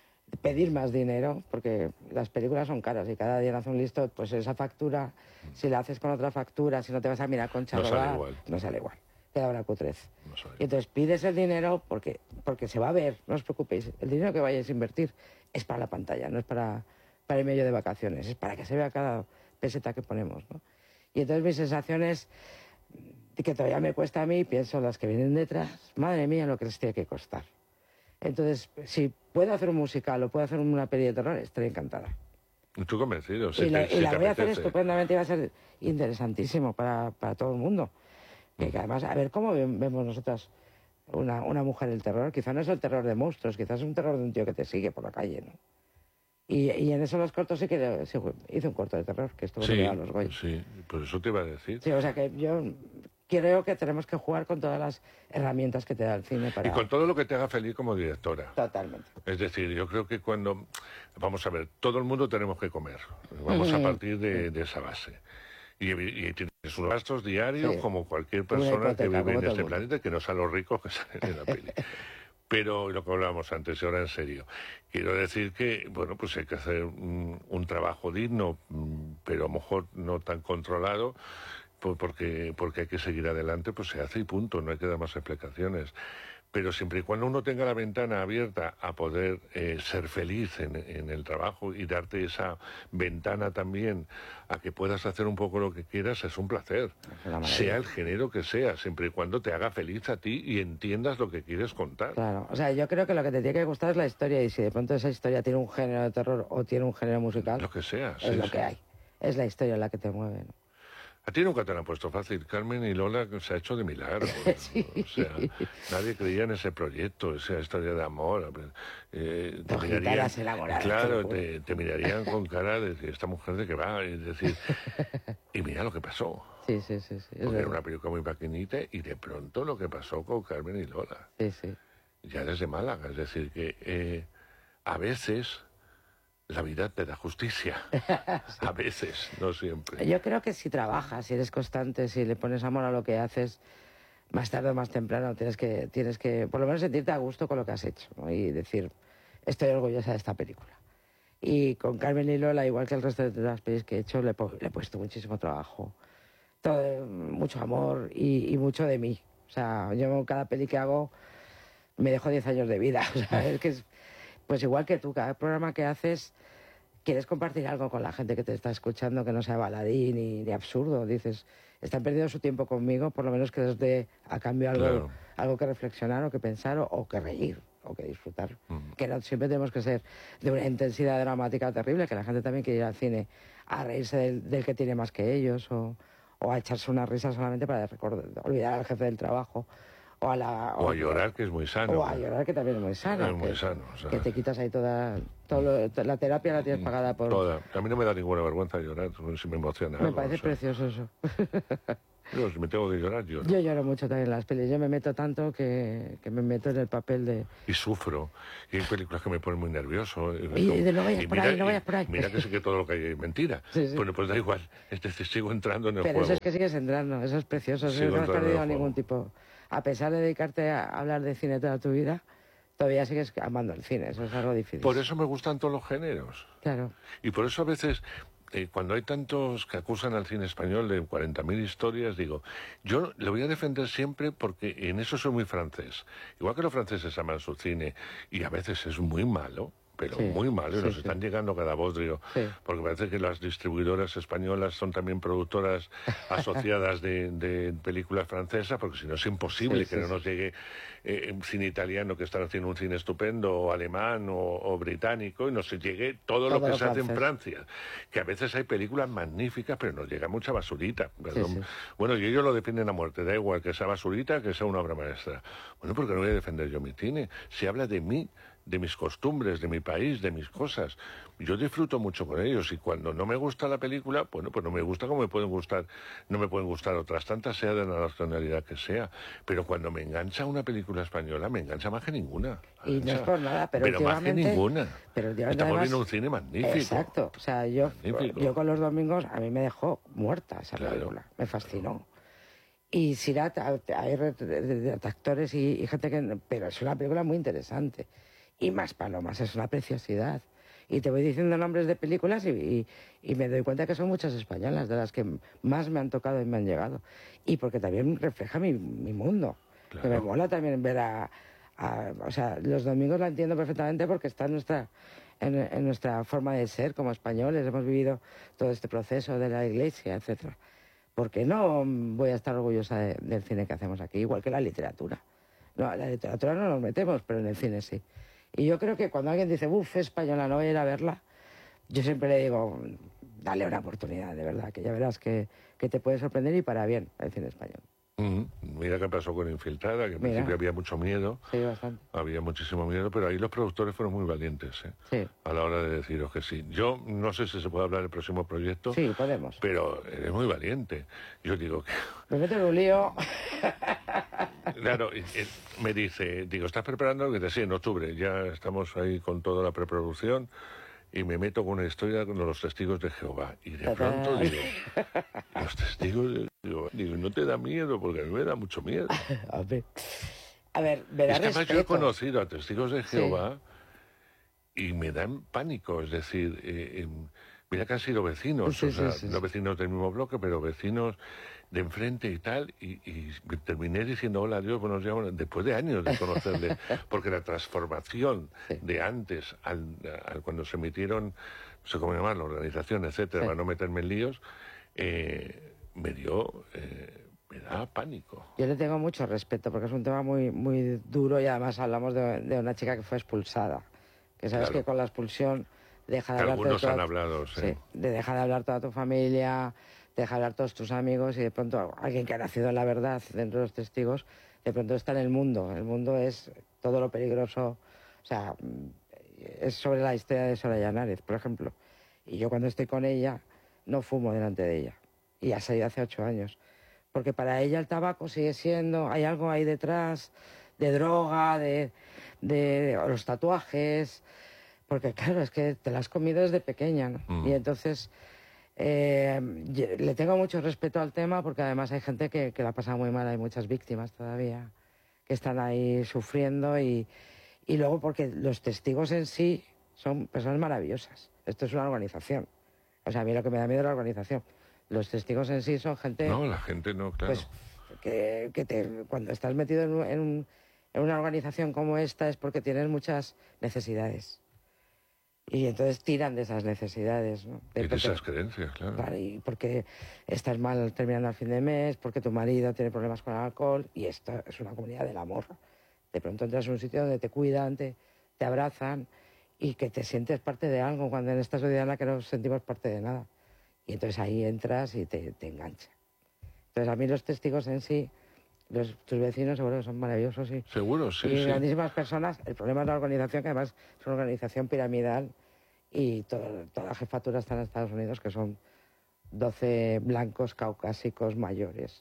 pedir más dinero, porque las películas son caras y cada día nace un listo, pues esa factura, si la haces con otra factura, si no te vas a mirar con No sale igual. no sale igual. Queda una cutrez. No sale Y entonces pides el dinero porque, porque se va a ver, no os preocupéis. El dinero que vayáis a invertir es para la pantalla, no es para, para el medio de vacaciones, es para que se vea cada peseta que ponemos, ¿no? Y entonces mis sensaciones, que todavía me cuesta a mí, pienso las que vienen detrás, madre mía, lo que les tiene que costar. Entonces, si puedo hacer un musical o puedo hacer una peli de terror, estaré encantada. Estoy convencido. Si y la, te, y si la te voy a hacer apetece. estupendamente y va a ser interesantísimo para, para todo el mundo. Que, que además, a ver cómo vemos nosotras una, una mujer el terror. Quizá no es el terror de monstruos, quizás es un terror de un tío que te sigue por la calle, ¿no? Y, y en eso los cortos sí que sí, hice un corto de terror, que estuvo Sí, a los Goya. sí, por eso te iba a decir. Sí, o sea que yo creo que tenemos que jugar con todas las herramientas que te da el cine para... Y con todo lo que te haga feliz como directora. Totalmente. Es decir, yo creo que cuando... Vamos a ver, todo el mundo tenemos que comer. Vamos a partir de, de esa base. Y, y tienes unos gastos diarios, sí, como cualquier persona que vive en este planeta, que no sean los ricos que salen en la peli. Pero lo que hablábamos antes, y ahora en serio, quiero decir que, bueno, pues hay que hacer un, un trabajo digno, pero a lo mejor no tan controlado, porque, porque hay que seguir adelante, pues se hace y punto, no hay que dar más explicaciones. Pero siempre y cuando uno tenga la ventana abierta a poder eh, ser feliz en, en el trabajo y darte esa ventana también a que puedas hacer un poco lo que quieras, es un placer. Sea el género que sea, siempre y cuando te haga feliz a ti y entiendas lo que quieres contar. Claro, o sea, yo creo que lo que te tiene que gustar es la historia, y si de pronto esa historia tiene un género de terror o tiene un género musical, lo que sea, es sí, lo sí. que hay. Es la historia la que te mueve, ¿no? A ti nunca te lo han puesto fácil. Carmen y Lola se ha hecho de milagro. Sí. O sea, nadie creía en ese proyecto, esa historia de amor. Eh, te mirarían, claro, te, te mirarían con cara de esta mujer de que va. Es decir, y mira lo que pasó. Sí, sí, sí. sí Porque era una película muy pequeñita y de pronto lo que pasó con Carmen y Lola. Sí, sí. Ya desde Málaga. Es decir, que eh, a veces... la vida te da justicia. Sí. A veces, no siempre. Yo creo que si trabajas, si eres constante, si le pones amor a lo que haces, más tarde o más temprano tienes que, tienes que por lo menos sentirte a gusto con lo que has hecho, ¿no? Y decir, estoy orgullosa de esta película. Y con Carmen y Lola, igual que el resto de las pelis que he hecho, le, le he puesto muchísimo trabajo, todo, mucho amor y, y mucho de mí. O sea, yo cada peli que hago me dejo diez años de vida. O sea, es que es... Pues igual que tú, cada programa que haces, quieres compartir algo con la gente que te está escuchando, que no sea baladí ni, ni absurdo. Dices, están perdiendo su tiempo conmigo, por lo menos que les dé a cambio algo, claro, algo que reflexionar o que pensar o, o que reír o que disfrutar. Uh-huh. Que no siempre tenemos que ser de una intensidad dramática terrible, que la gente también quiere ir al cine a reírse del, del que tiene más que ellos o, o a echarse una risa solamente para recordar, olvidar al jefe del trabajo. O a, la, o, o a llorar, que es muy sano. O a llorar, que también es muy sano. Es muy que, sano. O sea, que te quitas ahí toda... Todo lo, la terapia la tienes pagada por... Toda. A mí no me da ninguna vergüenza llorar, si me emociona. Me algo, parece o sea. precioso eso. Yo, si me tengo que llorar, lloro. Yo lloro mucho también en las pelis. Yo me meto tanto que, que me meto en el papel de... Y sufro. Y hay películas que me ponen muy nervioso. Y, y de no vayas y por mira, ahí, no vayas por ahí. y Mira que sé que todo lo que hay es mentira. Sí, sí. Bueno, pues da igual. Este, sigo entrando en el Pero juego. eso es que sigues entrando. Eso es precioso. Eso Sigo no has entrando en perdido el ningún juego. tipo... A pesar de dedicarte a hablar de cine toda tu vida, todavía sigues amando el cine. Eso es algo difícil. Por eso me gustan todos los géneros. Claro. Y por eso a veces, eh, cuando hay tantos que acusan al cine español de cuarenta mil historias, digo, yo le voy a defender siempre porque en eso soy muy francés. Igual que los franceses aman su cine y a veces es muy malo, pero Sí, muy malo, y sí, nos sí. están llegando cada bodrio, Sí. porque parece que las distribuidoras españolas son también productoras asociadas de, de películas francesas, porque si no es imposible Sí, que sí, no sí. nos llegue eh, un cine italiano que están haciendo un cine estupendo, o alemán, o, o británico, y nos llegue todo, lo Todo que lo se hace en francés. Francia. Que a veces hay películas magníficas, pero nos llega mucha basurita. Perdón. sí. Bueno, y ellos lo defienden a muerte, da igual que sea basurita, que sea una obra maestra. Bueno, porque no voy a defender yo mi cine. Se habla de mí, de mis costumbres, de mi país, de mis cosas. Yo disfruto mucho con ellos y cuando no me gusta la película, bueno, pues no me gusta como me pueden gustar, no me pueden gustar otras tantas, sea de la nacionalidad que sea. Pero cuando me engancha una película española, me engancha más que ninguna. Y no es Engancha. por nada, pero, Pero más que últimamente... ninguna. Pero últimamente, Estamos además- viendo un cine magnífico. Exacto. O sea, yo, Magnífico. yo con los domingos, a mí me dejó muerta esa Claro. película. Me fascinó. Y Sirat, hay detractores y, y gente que... Pero es una película muy interesante. Y Más Palomas, es una preciosidad. Y te voy diciendo nombres de películas y, y, y me doy cuenta que son muchas españolas, de las que más me han tocado y me han llegado. Y porque también refleja mi, mi mundo. Claro. Que me mola también ver a, a... O sea, los domingos la entiendo perfectamente porque está en nuestra, en, en nuestra forma de ser como españoles. Hemos vivido todo este proceso de la iglesia, etcétera. ¿Por qué no voy a estar orgullosa de- del cine que hacemos aquí? Igual que la literatura. No, la literatura no nos metemos, pero en el cine sí. Y yo creo que cuando alguien dice, uff, española, no voy a ir a verla, yo siempre le digo, dale una oportunidad, de verdad, que ya verás que, que te puede sorprender y para bien el cine español. Mm, Mira qué pasó con Infiltrada, que al Mira. principio había mucho miedo, Sí, bastante. había muchísimo miedo, pero ahí los productores fueron muy valientes, ¿eh? Sí, A la hora de deciros que sí. Yo no sé si se puede hablar del próximo proyecto, sí, podemos. pero eres muy valiente. Yo digo que... Me meto en un lío. Claro, y- y me dice, digo, ¿estás preparando? Que te sí, en octubre, ya estamos ahí con toda la preproducción y me meto con una historia con los testigos de Jehová. Y de pronto Ta-ta. digo, los testigos de Jehová, digo, ¿no te da miedo? Porque a mí me da mucho miedo. A ver, a ver, me da Es que además yo he respeto. conocido a testigos de Sí. Jehová y me dan pánico, es decir, eh, eh, mira que han sido vecinos, Sí, o sí, sea, sí, no sí. vecinos del mismo bloque, pero vecinos de enfrente y tal, y, y terminé diciendo hola Dios, buenos días, buenos-", después de años de conocerle, porque la transformación Sí. de antes, al, al- cuando se emitieron, no sé cómo llamar, la organización, etcétera, Sí. para no meterme en líos, eh, me dio, eh, me da pánico. Yo le tengo mucho respeto porque es un tema muy, muy duro y además hablamos de, de una chica que fue expulsada. Que sabes Claro. que con la expulsión deja de hablar Algunos toda han tu- hablado, sí. Sí, de deja de hablar toda tu familia, deja de hablar todos tus amigos y de pronto alguien que ha nacido en la verdad dentro de los testigos, de pronto está en el mundo. El mundo es todo lo peligroso. O sea, es sobre la historia de Soraya Nárez, por ejemplo. Y yo cuando estoy con ella no fumo delante de ella. Y ha salido hace ocho años. Porque para ella el tabaco sigue siendo, hay algo ahí detrás de droga, de, de los tatuajes, porque claro, es que te la has comido desde pequeña, ¿no? Mm. Y entonces eh, ye- le tengo mucho respeto al tema porque además hay gente que, que la ha pasado muy mal, hay muchas víctimas todavía que están ahí sufriendo y, y luego porque los testigos en sí son personas maravillosas. Esto es una organización. O sea, a mí lo que me da miedo es la organización. Los testigos en sí son gente... No, la gente no, claro. Pues que, que te, cuando estás metido en, un- en un- en una organización como esta es porque tienes muchas necesidades. Y entonces tiran de esas necesidades, ¿no? y de porque- esas creencias, claro. claro, y porque estás mal terminando al fin de mes, porque tu marido tiene problemas con el alcohol, y esto es una comunidad del amor. De pronto entras en un sitio donde te cuidan, te, te abrazan y que te sientes parte de algo, cuando en esta sociedad en la que no nos sentimos parte de nada. Y entonces ahí entras y te, te engancha. Entonces a mí los testigos en sí, los, tus vecinos seguro que son maravillosos y, Seguro, sí, y sí. grandísimas personas. El problema es la organización, que además es una organización piramidal y todo- toda la jefatura está en Estados Unidos, que son doce blancos caucásicos mayores.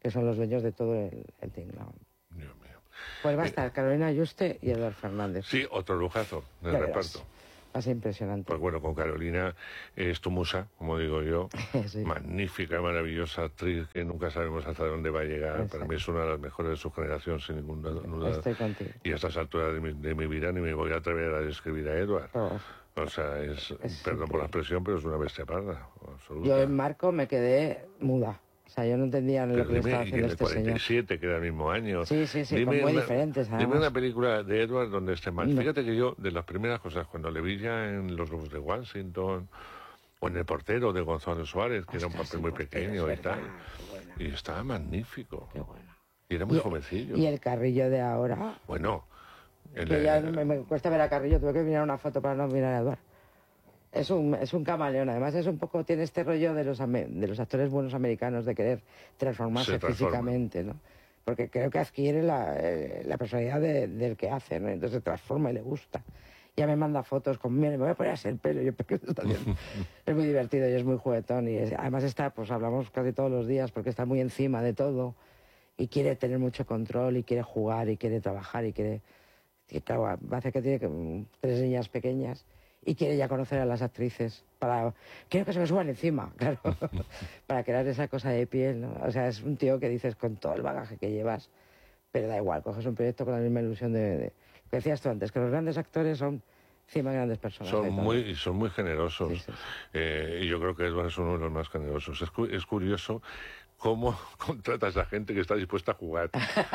que son los dueños de todo el, el tinglao. Dios mío. Pues va a Eh, estar Carolina Yuste y Eduard Fernández. Sí, otro lujazo de Ya reparto. verás. Va a ser impresionante. Pues bueno, con Carolina es tu musa, como digo yo, Sí. magnífica, maravillosa actriz que nunca sabemos hasta dónde va a llegar. Exacto. Para mí es una de las mejores de su generación, sin ninguna duda. Estoy contigo. Y a estas alturas de mi, de mi vida ni me voy a atrever a describir a Edward. Oh. O sea, es, Es perdón por la expresión, pero es una bestia parda, absoluta. Yo en Marco me quedé muda. O sea, yo no entendía Pero lo que le dime, estaba y que haciendo en el este señor. cuarenta y siete, que era el mismo año. Sí, sí, sí, Dime con muy una- diferentes, Dime además. una película de Edward donde esté mal. No. Fíjate que yo, de las primeras cosas, cuando le vi ya en Los Lobos de Washington, o en El portero de Gonzalo Suárez, que era un Ostras, papel el muy portero, pequeño es y tal, verdad, qué bueno. y estaba magnífico. Qué bueno. Y era muy Y- jovencillo. Y el Carrillo de ahora, Bueno, el, que ya eh, me, me cuesta ver a Carrillo, tuve que mirar una foto para no mirar a Eduard. Es un, es un camaleón, además es un poco, tiene este rollo de los, ame- de los actores buenos americanos de querer transformarse Se transforma. físicamente, ¿no? Porque creo que adquiere la, eh, la personalidad de- del que hace, ¿no? Entonces se transforma y le gusta. Ya me manda fotos con, mira, me voy a poner así el pelo, yo, ¿pero qué está haciendo? Es muy divertido y es muy juguetón y es- además está, pues hablamos casi todos los días porque está muy encima de todo y quiere tener mucho control y quiere jugar y quiere trabajar y quiere... Y claro, hace que tiene que- mm, tres niñas pequeñas y quiere ya conocer a las actrices para... Quiero que se me suban encima, claro, para crear esa cosa de piel, ¿no? O sea, es un tío que dices con todo el bagaje que llevas, pero da igual, coges un proyecto con la misma ilusión de... de- lo que decías tú antes, que los grandes actores son encima grandes personas. son de todo. muy, y son muy generosos. Sí, sí, sí. Eh, y yo creo que Edward es uno de los más generosos. Es, cu- es curioso cómo contratas a gente que está dispuesta a jugar.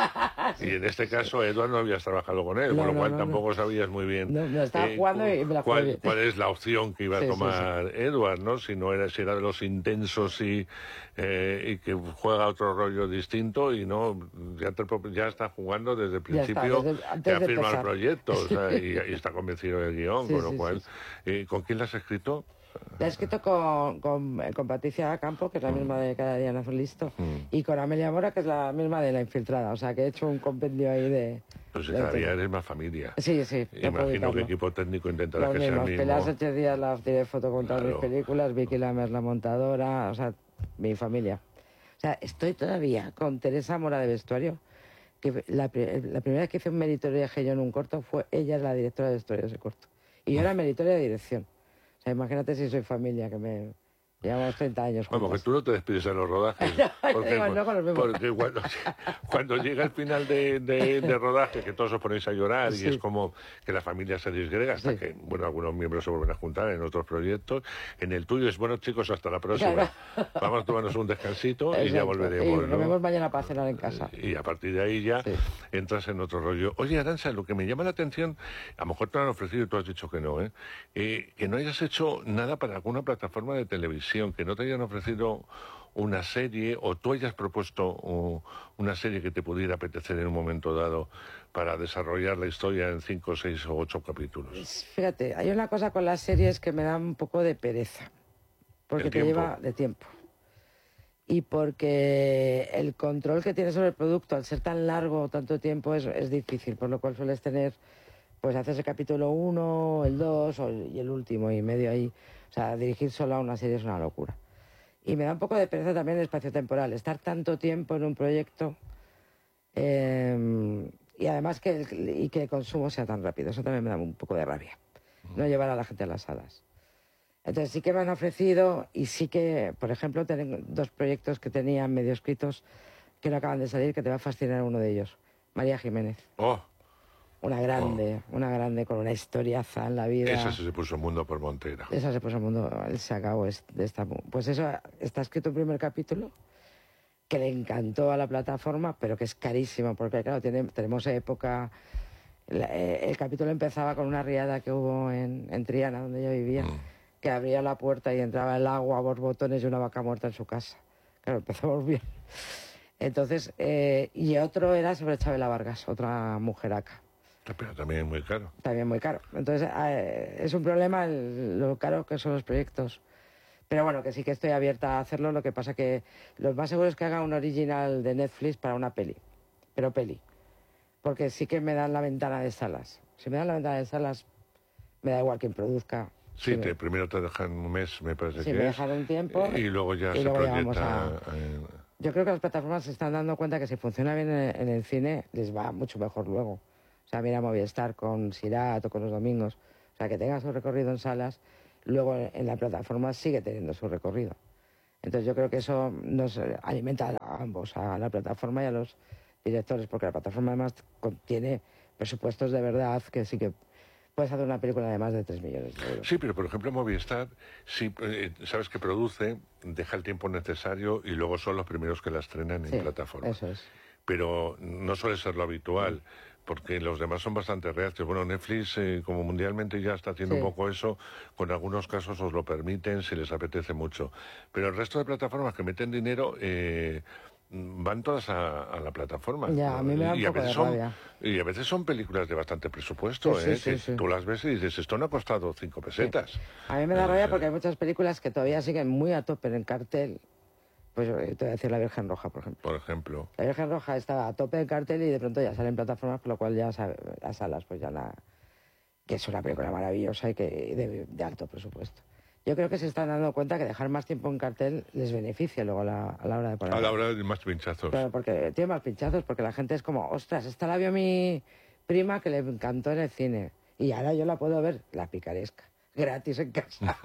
Y en este caso, Edward no habías trabajado con él, No, con lo no, cual no, tampoco sabías muy bien No, no, estaba jugando y me la jugué cuál, bien. cuál es la opción que iba a Sí, sí, tomar Edward, ¿no? Si no era, si era de los intensos y, eh, y que juega otro rollo distinto y no, ya, te pro- ya está jugando desde el Ya está, principio, desde- antes que ha de firmado el empezar. proyecto, o sea, y, y está convencido del guión, Sí, con lo sí, cual, sí, eh, ¿con quién la has escrito? La he escrito con, con, eh, con Patricia Campo, que es la misma de Cada día nace listo, Mm. y con Amelia Mora, que es la misma de La infiltrada. O sea, que he hecho un compendio ahí de... Pues de cada todo. día eres más familia. Sí, sí. no puedo Imagino que evitarlo. equipo técnico intentará Los que sea el mismos. mismo. Pilar Sánchez Díaz, la de foto con todas mis Claro. películas, Vicky Lamer, la montadora, o sea, mi familia. O sea, estoy todavía con Teresa Mora de vestuario, que la, pri- la primera vez que hice un meritorio de yo en un corto fue ella la directora de vestuario de ese corto. Y yo era meritoria de dirección. O sea, imagínate si soy familia, que me llevamos treinta años Bueno, juntas. porque tú no te despides en los rodajes. No, porque igual, luego nos vemos. porque cuando, cuando llega el final de, de, de rodaje, que todos os ponéis a llorar Sí. y es como que la familia se disgrega hasta Sí. que, bueno, algunos miembros se vuelven a juntar en otros proyectos. En el tuyo es, bueno, chicos, hasta la próxima. Claro. Vamos a tomarnos un descansito y ya Exacto. volveremos, Y nos ¿no? vemos mañana para cenar en casa. Y a partir de ahí ya Sí. entras en otro rollo. Oye, Arantxa, lo que me llama la atención, a lo mejor te lo han ofrecido y tú has dicho que no, ¿eh? Eh, que no hayas hecho nada para alguna plataforma de televisión, que no te hayan ofrecido una serie o tú hayas propuesto uh, una serie que te pudiera apetecer en un momento dado para desarrollar la historia en cinco, seis o ocho capítulos. Fíjate, hay una cosa con las series que me da un poco de pereza. Porque ¿El te tiempo? lleva de tiempo. Y porque el control que tienes sobre el producto, al ser tan largo tanto tiempo, es, es difícil. Por lo cual sueles tener, pues haces el capítulo uno, el dos o el- y el último y medio ahí. O sea, dirigir solo a una serie es una locura. Y me da un poco de pereza también el espacio temporal. Estar tanto tiempo en un proyecto eh, y además que el, y que el consumo sea tan rápido. Eso también me da un poco de rabia. No llevar a la gente a las salas. Entonces sí que me han ofrecido y sí que, por ejemplo, tengo dos proyectos que tenía medio escritos que no acaban de salir, que te va a fascinar uno de ellos. María Jiménez. ¡Oh! Una grande, una grande con una historiaza en la vida. Esa sí se puso mundo por Montera. Esa se puso el mundo, él se acabó es- de esta... Pues eso, está escrito un primer capítulo que le encantó a la plataforma, pero que es carísimo, porque claro, tiene, tenemos época... la- eh, el capítulo empezaba con una riada que hubo en, en Triana, donde yo vivía, Mm. que abría la puerta y entraba el agua a borbotones y una vaca muerta en su casa. Claro, empezamos bien. Entonces, eh, y otro era sobre Chabela Vargas, otra mujeraca. Pero también es muy caro. También muy caro. Entonces, eh, es un problema el- lo caro que son los proyectos. Pero bueno, que sí que estoy abierta a hacerlo. Lo que pasa que lo más seguro es que haga un original de Netflix para una peli. Pero peli. Porque sí que me dan la ventana de salas. Si me dan la ventana de salas, me da igual quien produzca. Sí, Si te, me- primero te dejan un mes, me parece si que me es. dejan un tiempo Y luego ya y se luego ya proyecta. vamos en- Yo creo que las plataformas se están dando cuenta que si funciona bien en, en el cine, les va mucho mejor luego. O sea, mira Movistar con Sirat o con Los Domingos. O sea, que tenga su recorrido en salas, luego en, en la plataforma sigue teniendo su recorrido. Entonces yo creo que eso nos alimenta a ambos, a la plataforma y a los directores, porque la plataforma además contiene presupuestos de verdad que sí que puedes hacer una película de más de tres millones de euros. Sí, pero por ejemplo Movistar, sí, eh, sabes que produce, deja el tiempo necesario y luego son los primeros que la estrenan en Sí, plataforma. eso es. Pero no suele ser lo habitual, porque los demás son bastante reacios. Bueno, Netflix, eh, como mundialmente ya está haciendo Sí. un poco eso, con algunos casos os lo permiten si les apetece mucho. Pero el resto de plataformas que meten dinero... Eh, van todas a, a la plataforma. Ya, a mí me da un y a poco veces de son rabia. Y a veces son películas de bastante presupuesto, Sí, sí, ¿eh? sí, que sí. tú las ves y dices, esto no ha costado cinco pesetas. Sí. A mí me da Eh, rabia porque hay muchas películas que todavía siguen muy a tope en cartel. Pues eh, te voy a decir La Virgen Roja, por ejemplo. Por ejemplo. La Virgen Roja estaba a tope en cartel y de pronto ya sale en plataformas, por lo cual ya sabe, las salas, pues ya la... que es una película maravillosa y que de, de alto presupuesto. Yo creo que se están dando cuenta que dejar más tiempo en cartel les beneficia luego a la, a la hora de poner. A la hora de más pinchazos. Claro, porque tiene más pinchazos, porque la gente es como, ostras, esta la vio mi prima que le encantó en el cine. Y ahora yo la puedo ver, la picaresca, gratis en casa.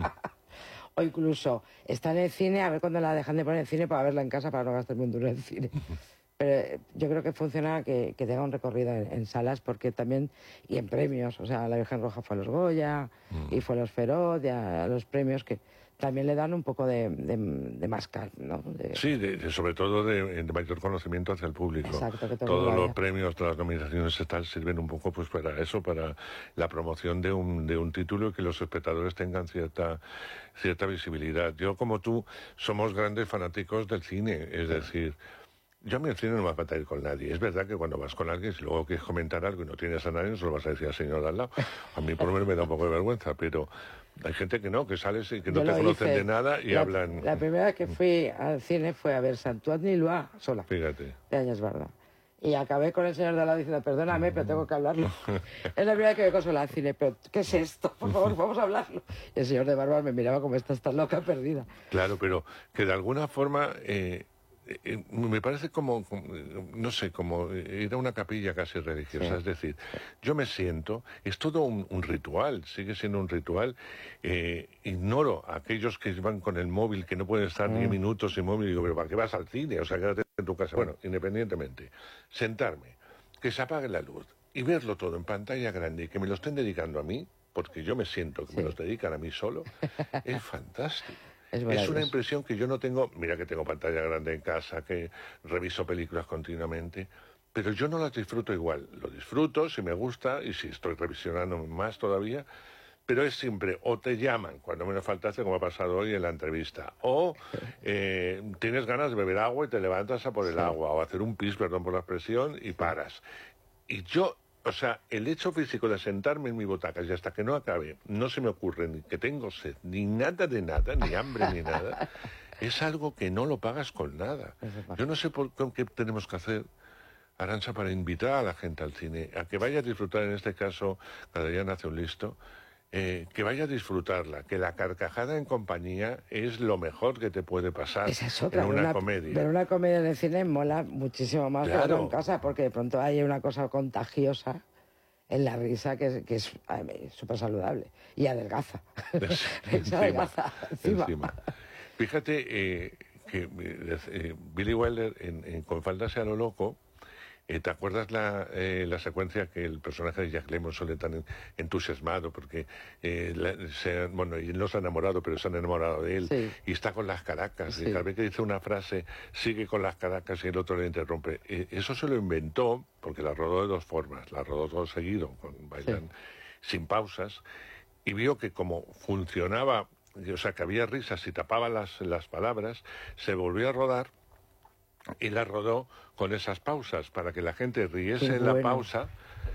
O incluso está en el cine, a ver cuándo la dejan de poner en el cine para verla en casa para no gastarme un duro en el cine. Pero eh, yo creo que funciona que, que tenga un recorrido en, en salas, porque también, y en premios, o sea, La Virgen Roja fue a los Goya, Mm. y fue a los Feroz, y a, a los premios que también le dan un poco de, de, de mascar, ¿no? De- Sí, de- de- sobre todo de, de mayor conocimiento hacia el público. Exacto, que todo Todos vaya. los premios, todas las nominaciones y tal sirven un poco pues para eso, para la promoción de un, de un título y que los espectadores tengan cierta, cierta visibilidad. Yo, como tú, somos grandes fanáticos del cine, es decir... Yo a mí el cine no me va a ir con nadie. Es verdad que cuando vas con alguien, si luego quieres comentar algo y no tienes a nadie, no se lo vas a decir al señor de al lado. A mí por lo menos me da un poco de vergüenza, pero hay gente que no, que sales y que no Yo te lo conocen hice. de nada y la, hablan... La primera vez que fui al cine fue a ver Santuani Loa sola, Fíjate. de Añas Barda. Y acabé con el señor de al lado diciendo, perdóname, pero tengo que hablarlo. Es la primera vez que me consuela al cine, pero ¿qué es esto? Por favor, vamos a hablarlo. Y el señor de Barbas me miraba como esta, está loca, perdida. Claro, pero que de alguna forma... Eh, eh, me parece como, como, no sé, como ir a una capilla casi religiosa. Sí. Es decir, yo me siento, es todo un, un ritual, sigue siendo un ritual. Eh, ignoro a aquellos que van con el móvil, que no pueden estar Mm. diez minutos sin móvil, y digo, pero ¿para qué vas al cine? O sea, quédate en tu casa. Bueno, independientemente, sentarme, que se apague la luz y verlo todo en pantalla grande y que me lo estén dedicando a mí, porque yo me siento que Sí. me los dedican a mí solo, es fantástico. Es Es maravilloso. una impresión que yo no tengo, mira que tengo pantalla grande en casa, que reviso películas continuamente, pero yo no las disfruto igual. Lo disfruto si me gusta y si estoy revisionando más todavía, pero es siempre, o te llaman, cuando menos faltaste, como ha pasado hoy en la entrevista, o eh, tienes ganas de beber agua y te levantas a por el Sí. agua, o hacer un pis, perdón por la expresión, y paras. Y yo... O sea, el hecho físico de sentarme en mi butaca y hasta que no acabe, no se me ocurre ni que tengo sed, ni nada de nada, ni hambre ni nada, es algo que no lo pagas con nada. Es verdad. Yo no sé por qué, qué tenemos que hacer, Arantxa, para invitar a la gente al cine, a que vaya a disfrutar, en este caso, cada día nace un listo, eh, que vaya a disfrutarla, que la carcajada en compañía es lo mejor que te puede pasar Esa es otra. en ver una, comedia. Ver una comedia en el cine mola muchísimo más que Claro. verlo en casa, porque de pronto hay una cosa contagiosa en la risa que es que es súper saludable. Y adelgaza. Risa adelgaza, encima. encima. Fíjate eh, que eh, eh, Billy Wilder en, en Con faldas y a lo loco, eh, ¿te acuerdas la, eh, la secuencia que el personaje de Jack Lemmon sale tan en- entusiasmado porque eh, la- se, bueno, y él no se ha enamorado, pero se han enamorado de él, Sí. y está con las caracas, Sí. y cada vez que dice una frase sigue con las caracas y el otro le interrumpe? Eh, eso se lo inventó porque la rodó de dos formas, la rodó todo seguido, con bailan sin pausas, y vio que como funcionaba, o sea, que había risas y tapaba las, las palabras, se volvió a rodar y la rodó con esas pausas para que la gente riese Qué en la bueno. pausa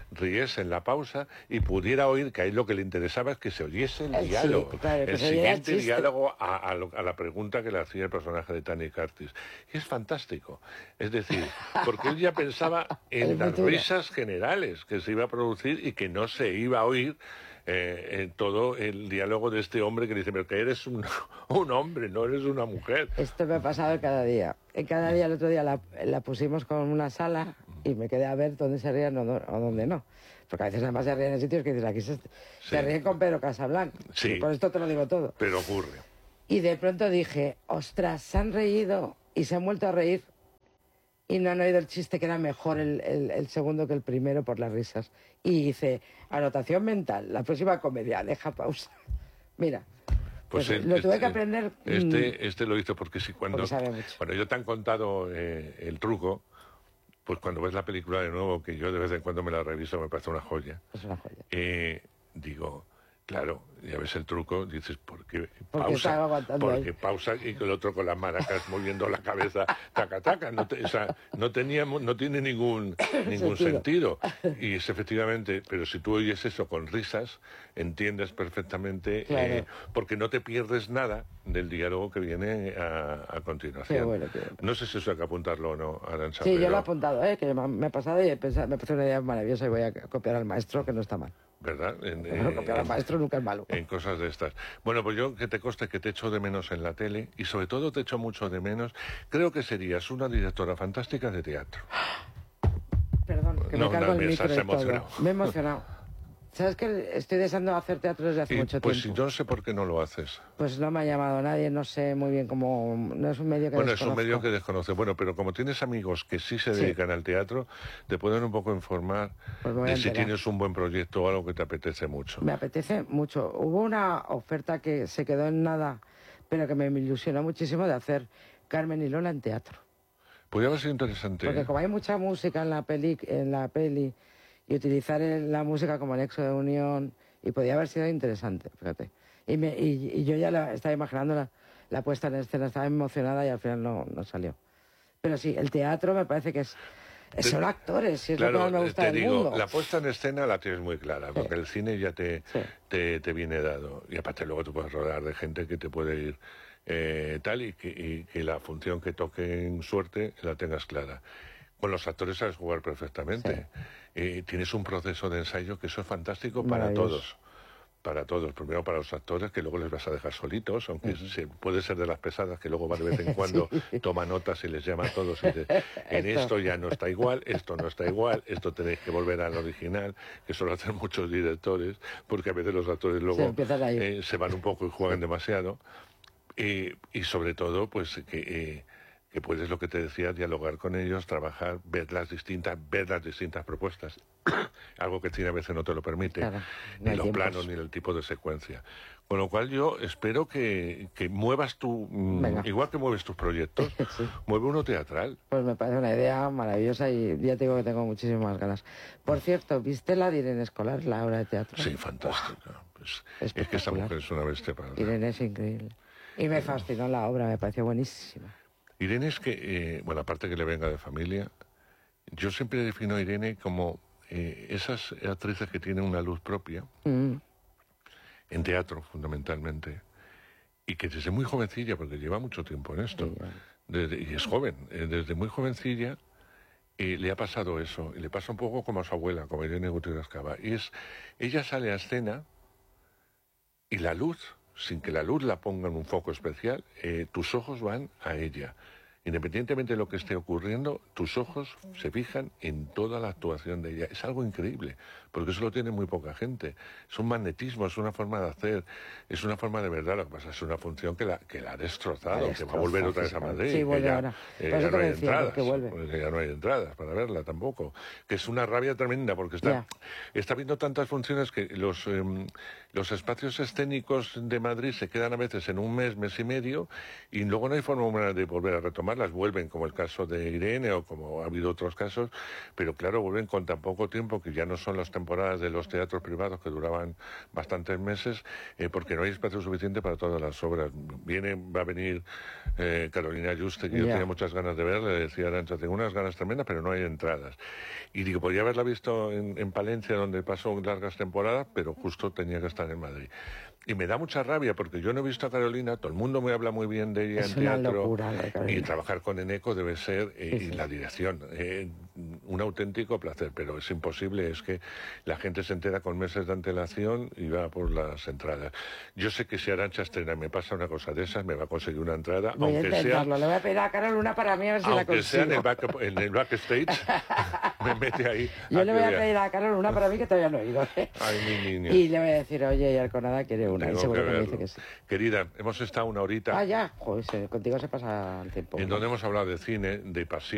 riese en la pausa y pudiera oír, que a él lo que le interesaba es que se oyese el Sí, diálogo, claro, que el se oyera el siguiente chiste. diálogo a, a, lo- a la pregunta que le hacía el personaje de Tony Curtis. Y es fantástico. Es decir, porque él ya pensaba en El las futuro. risas generales que se iba a producir y que no se iba a oír eh, en todo el diálogo de este hombre que dice, pero que eres un, un hombre, no eres una mujer. Esto me ha pasado cada día. En cada día, el otro día la, la pusimos con una sala y me quedé a ver dónde se rían o, no- o dónde no. Porque a veces además se ríen en sitios que dices, aquí se, se ríen con Pedro Casablanca. Sí. Y por esto te lo digo todo. Pero ocurre. Y de pronto dije, ostras, se han reído y se han vuelto a reír y no han oído el chiste que era mejor el, el- el segundo que el primero por las risas. Y hice, anotación mental, la próxima comedia, deja pausa. Mira, pues, Pues el- lo tuve este- que aprender. mm, Este, este lo hizo porque si cuando, Porque sabe mucho. cuando yo te han contado eh, el truco, pues cuando ves la película de nuevo, que yo de vez en cuando me la reviso, me parece una joya, Es una joya. eh, digo, claro, ya ves el truco, dices, ¿por qué Porque estaba pausa? aguantando Porque ahí. pausa y que el otro con las maracas moviendo la cabeza, taca, taca. No, te- o sea, no, teníamos, no tiene ningún, ningún Sentido. sentido. Y es efectivamente, pero si tú oyes eso con risas, entiendes perfectamente, Claro. eh, porque no te pierdes nada del diálogo que viene a, a continuación. Qué bueno, qué bueno. No sé si eso hay que apuntarlo o no, Arantxa. Sí, yo pero- lo he apuntado, ¿eh? que me me ha pasado y he pensado- me ha parecido una idea maravillosa y voy a copiar al maestro, que no está mal. ¿Verdad? En, Pero eh, copiar al en- maestro nunca es malo. en cosas de estas. Bueno, pues yo que te conste que te echo de menos en la tele y sobre todo te echo mucho de menos, creo que serías una directora fantástica de teatro. Perdón, que No, me cargo no, el me micro estás y todo. emocionado. Me he emocionado. ¿Sabes que estoy deseando hacer teatro desde hace Y, mucho pues tiempo? yo no sé por qué no lo haces. Pues no me ha llamado nadie, no sé muy bien cómo... No es un medio que Bueno, es un desconozco. medio que desconoce. Bueno, pero como tienes amigos que sí se Sí. dedican al teatro, te pueden un poco informar Pues me voy a de si enterar. tienes un buen proyecto o algo que te apetece mucho. Me apetece mucho. Hubo una oferta que se quedó en nada, pero que me ilusionó muchísimo de hacer Carmen y Lola en teatro. Podría haber sido interesante. Porque como hay mucha música en la peli, en la peli y utilizar el- la música como nexo de unión, y podía haber sido interesante, fíjate. Y, me, y, y yo ya la, estaba imaginando la, la puesta en escena, estaba emocionada y al final no, no salió. Pero sí, el teatro me parece que es... Son actores, si es lo que más me gusta te del digo, mundo. la puesta en escena la tienes muy clara, porque Sí. el cine ya te, Sí. te, te viene dado. Y aparte luego tú puedes rodear de gente que te puede ir eh, tal y que, y que la función que toque en suerte la tengas clara. Con los actores sabes jugar perfectamente. Eh, tienes un proceso de ensayo que eso es fantástico para Maravilloso. todos. Para todos, primero para los actores, que luego les vas a dejar solitos, aunque se, puede ser de las pesadas, que luego va de vez en cuando, Sí. toma notas y les llama a todos y dice, en Esto. esto ya no está igual, esto no está igual, esto tenéis que volver al original, que eso lo hacen muchos directores, porque a veces los actores luego empiezan a ir. eh, se van un poco y juegan demasiado. Y, y sobre todo, pues que, eh, que puedes, lo que te decía, dialogar con ellos, trabajar, ver las distintas, ver las distintas propuestas. Algo que el cine a veces no te lo permite, Claro, no ni hay los tiempos. planos, ni el tipo de secuencia. Con lo cual yo espero que, que muevas tu, mm, Venga. igual que mueves tus proyectos, Sí. mueve uno teatral. Pues me parece una idea maravillosa y ya te digo que tengo muchísimas ganas. Por cierto, ¿viste la de Irene Escolar, la obra de teatro? Sí, fantástica. Pues, es que esa Espectacular. mujer es una bestia para nada. Irene es increíble. Y me fascinó la obra, me pareció buenísima. Irene es que, eh, bueno, aparte que le venga de familia, yo siempre defino a Irene como eh, esas actrices que tienen una luz propia, Mm. en teatro fundamentalmente, y que desde muy jovencilla, porque lleva mucho tiempo en esto, Sí, ya. desde- y es joven, eh, desde muy jovencilla eh, le ha pasado eso, y le pasa un poco como a su abuela, como Irene Gutiérrez Cava, y es, ella sale a escena y la luz, sin que la luz la ponga en un foco especial, eh, tus ojos van a ella. Independientemente de lo que esté ocurriendo, tus ojos se fijan en toda la actuación de ella. Es algo increíble, porque eso lo tiene muy poca gente. Es un magnetismo, es una forma de hacer, es una forma de verdad. Lo que pasa es una función que la, que la ha destrozado, La que va a volver otra vez a destroza, Madrid. sí, que vuelve ya, ahora. eh, Por ya eso no te hay decía, entradas, porque vuelve. porque ya no hay entradas para verla tampoco. Que es una rabia tremenda, porque está, Ya. está viendo tantas funciones que los, em, los espacios escénicos de Madrid se quedan a veces en un mes, mes y medio, y luego no hay forma humana de volver a retomarlos. retomarlas, vuelven como el caso de Irene o como ha habido otros casos, pero claro, vuelven con tan poco tiempo que ya no son las temporadas de los teatros privados que duraban bastantes meses, eh, porque no hay espacio suficiente para todas las obras. Viene, va a venir eh, Carolina Yuste, que yeah. yo tenía muchas ganas de ver, le decía a Arantxa, tengo unas ganas tremendas, pero no hay entradas. Y digo, podría haberla visto en, en Palencia, donde pasó largas temporadas, pero justo tenía que estar en Madrid. Y me da mucha rabia porque yo no he visto a Carolina, todo el mundo me habla muy bien de ella es en teatro. Locura, y trabajar con Eneco debe ser, eh, sí, sí. y la dirección, eh, un auténtico placer, pero es imposible, es que la gente se entera con meses de antelación y va por las entradas. Yo sé que si Arantxa estrena me pasa una cosa de esas, me va a conseguir una entrada, voy aunque a sea... Le voy a pedir a Carol una para mí a ver si la consigo. Aunque sea en el, back, en el backstage, me mete ahí. Yo le voy a pedir a Carol una para mí que todavía no he ido. ¿eh? Ay, mi niña. Y le voy a decir, oye, y Arconada quiere una. Tengo y seguro que que me dice que sí. Querida, hemos estado una horita. Ah, ya. Joder, contigo se pasa el tiempo. En donde hemos hablado de cine, de pasión.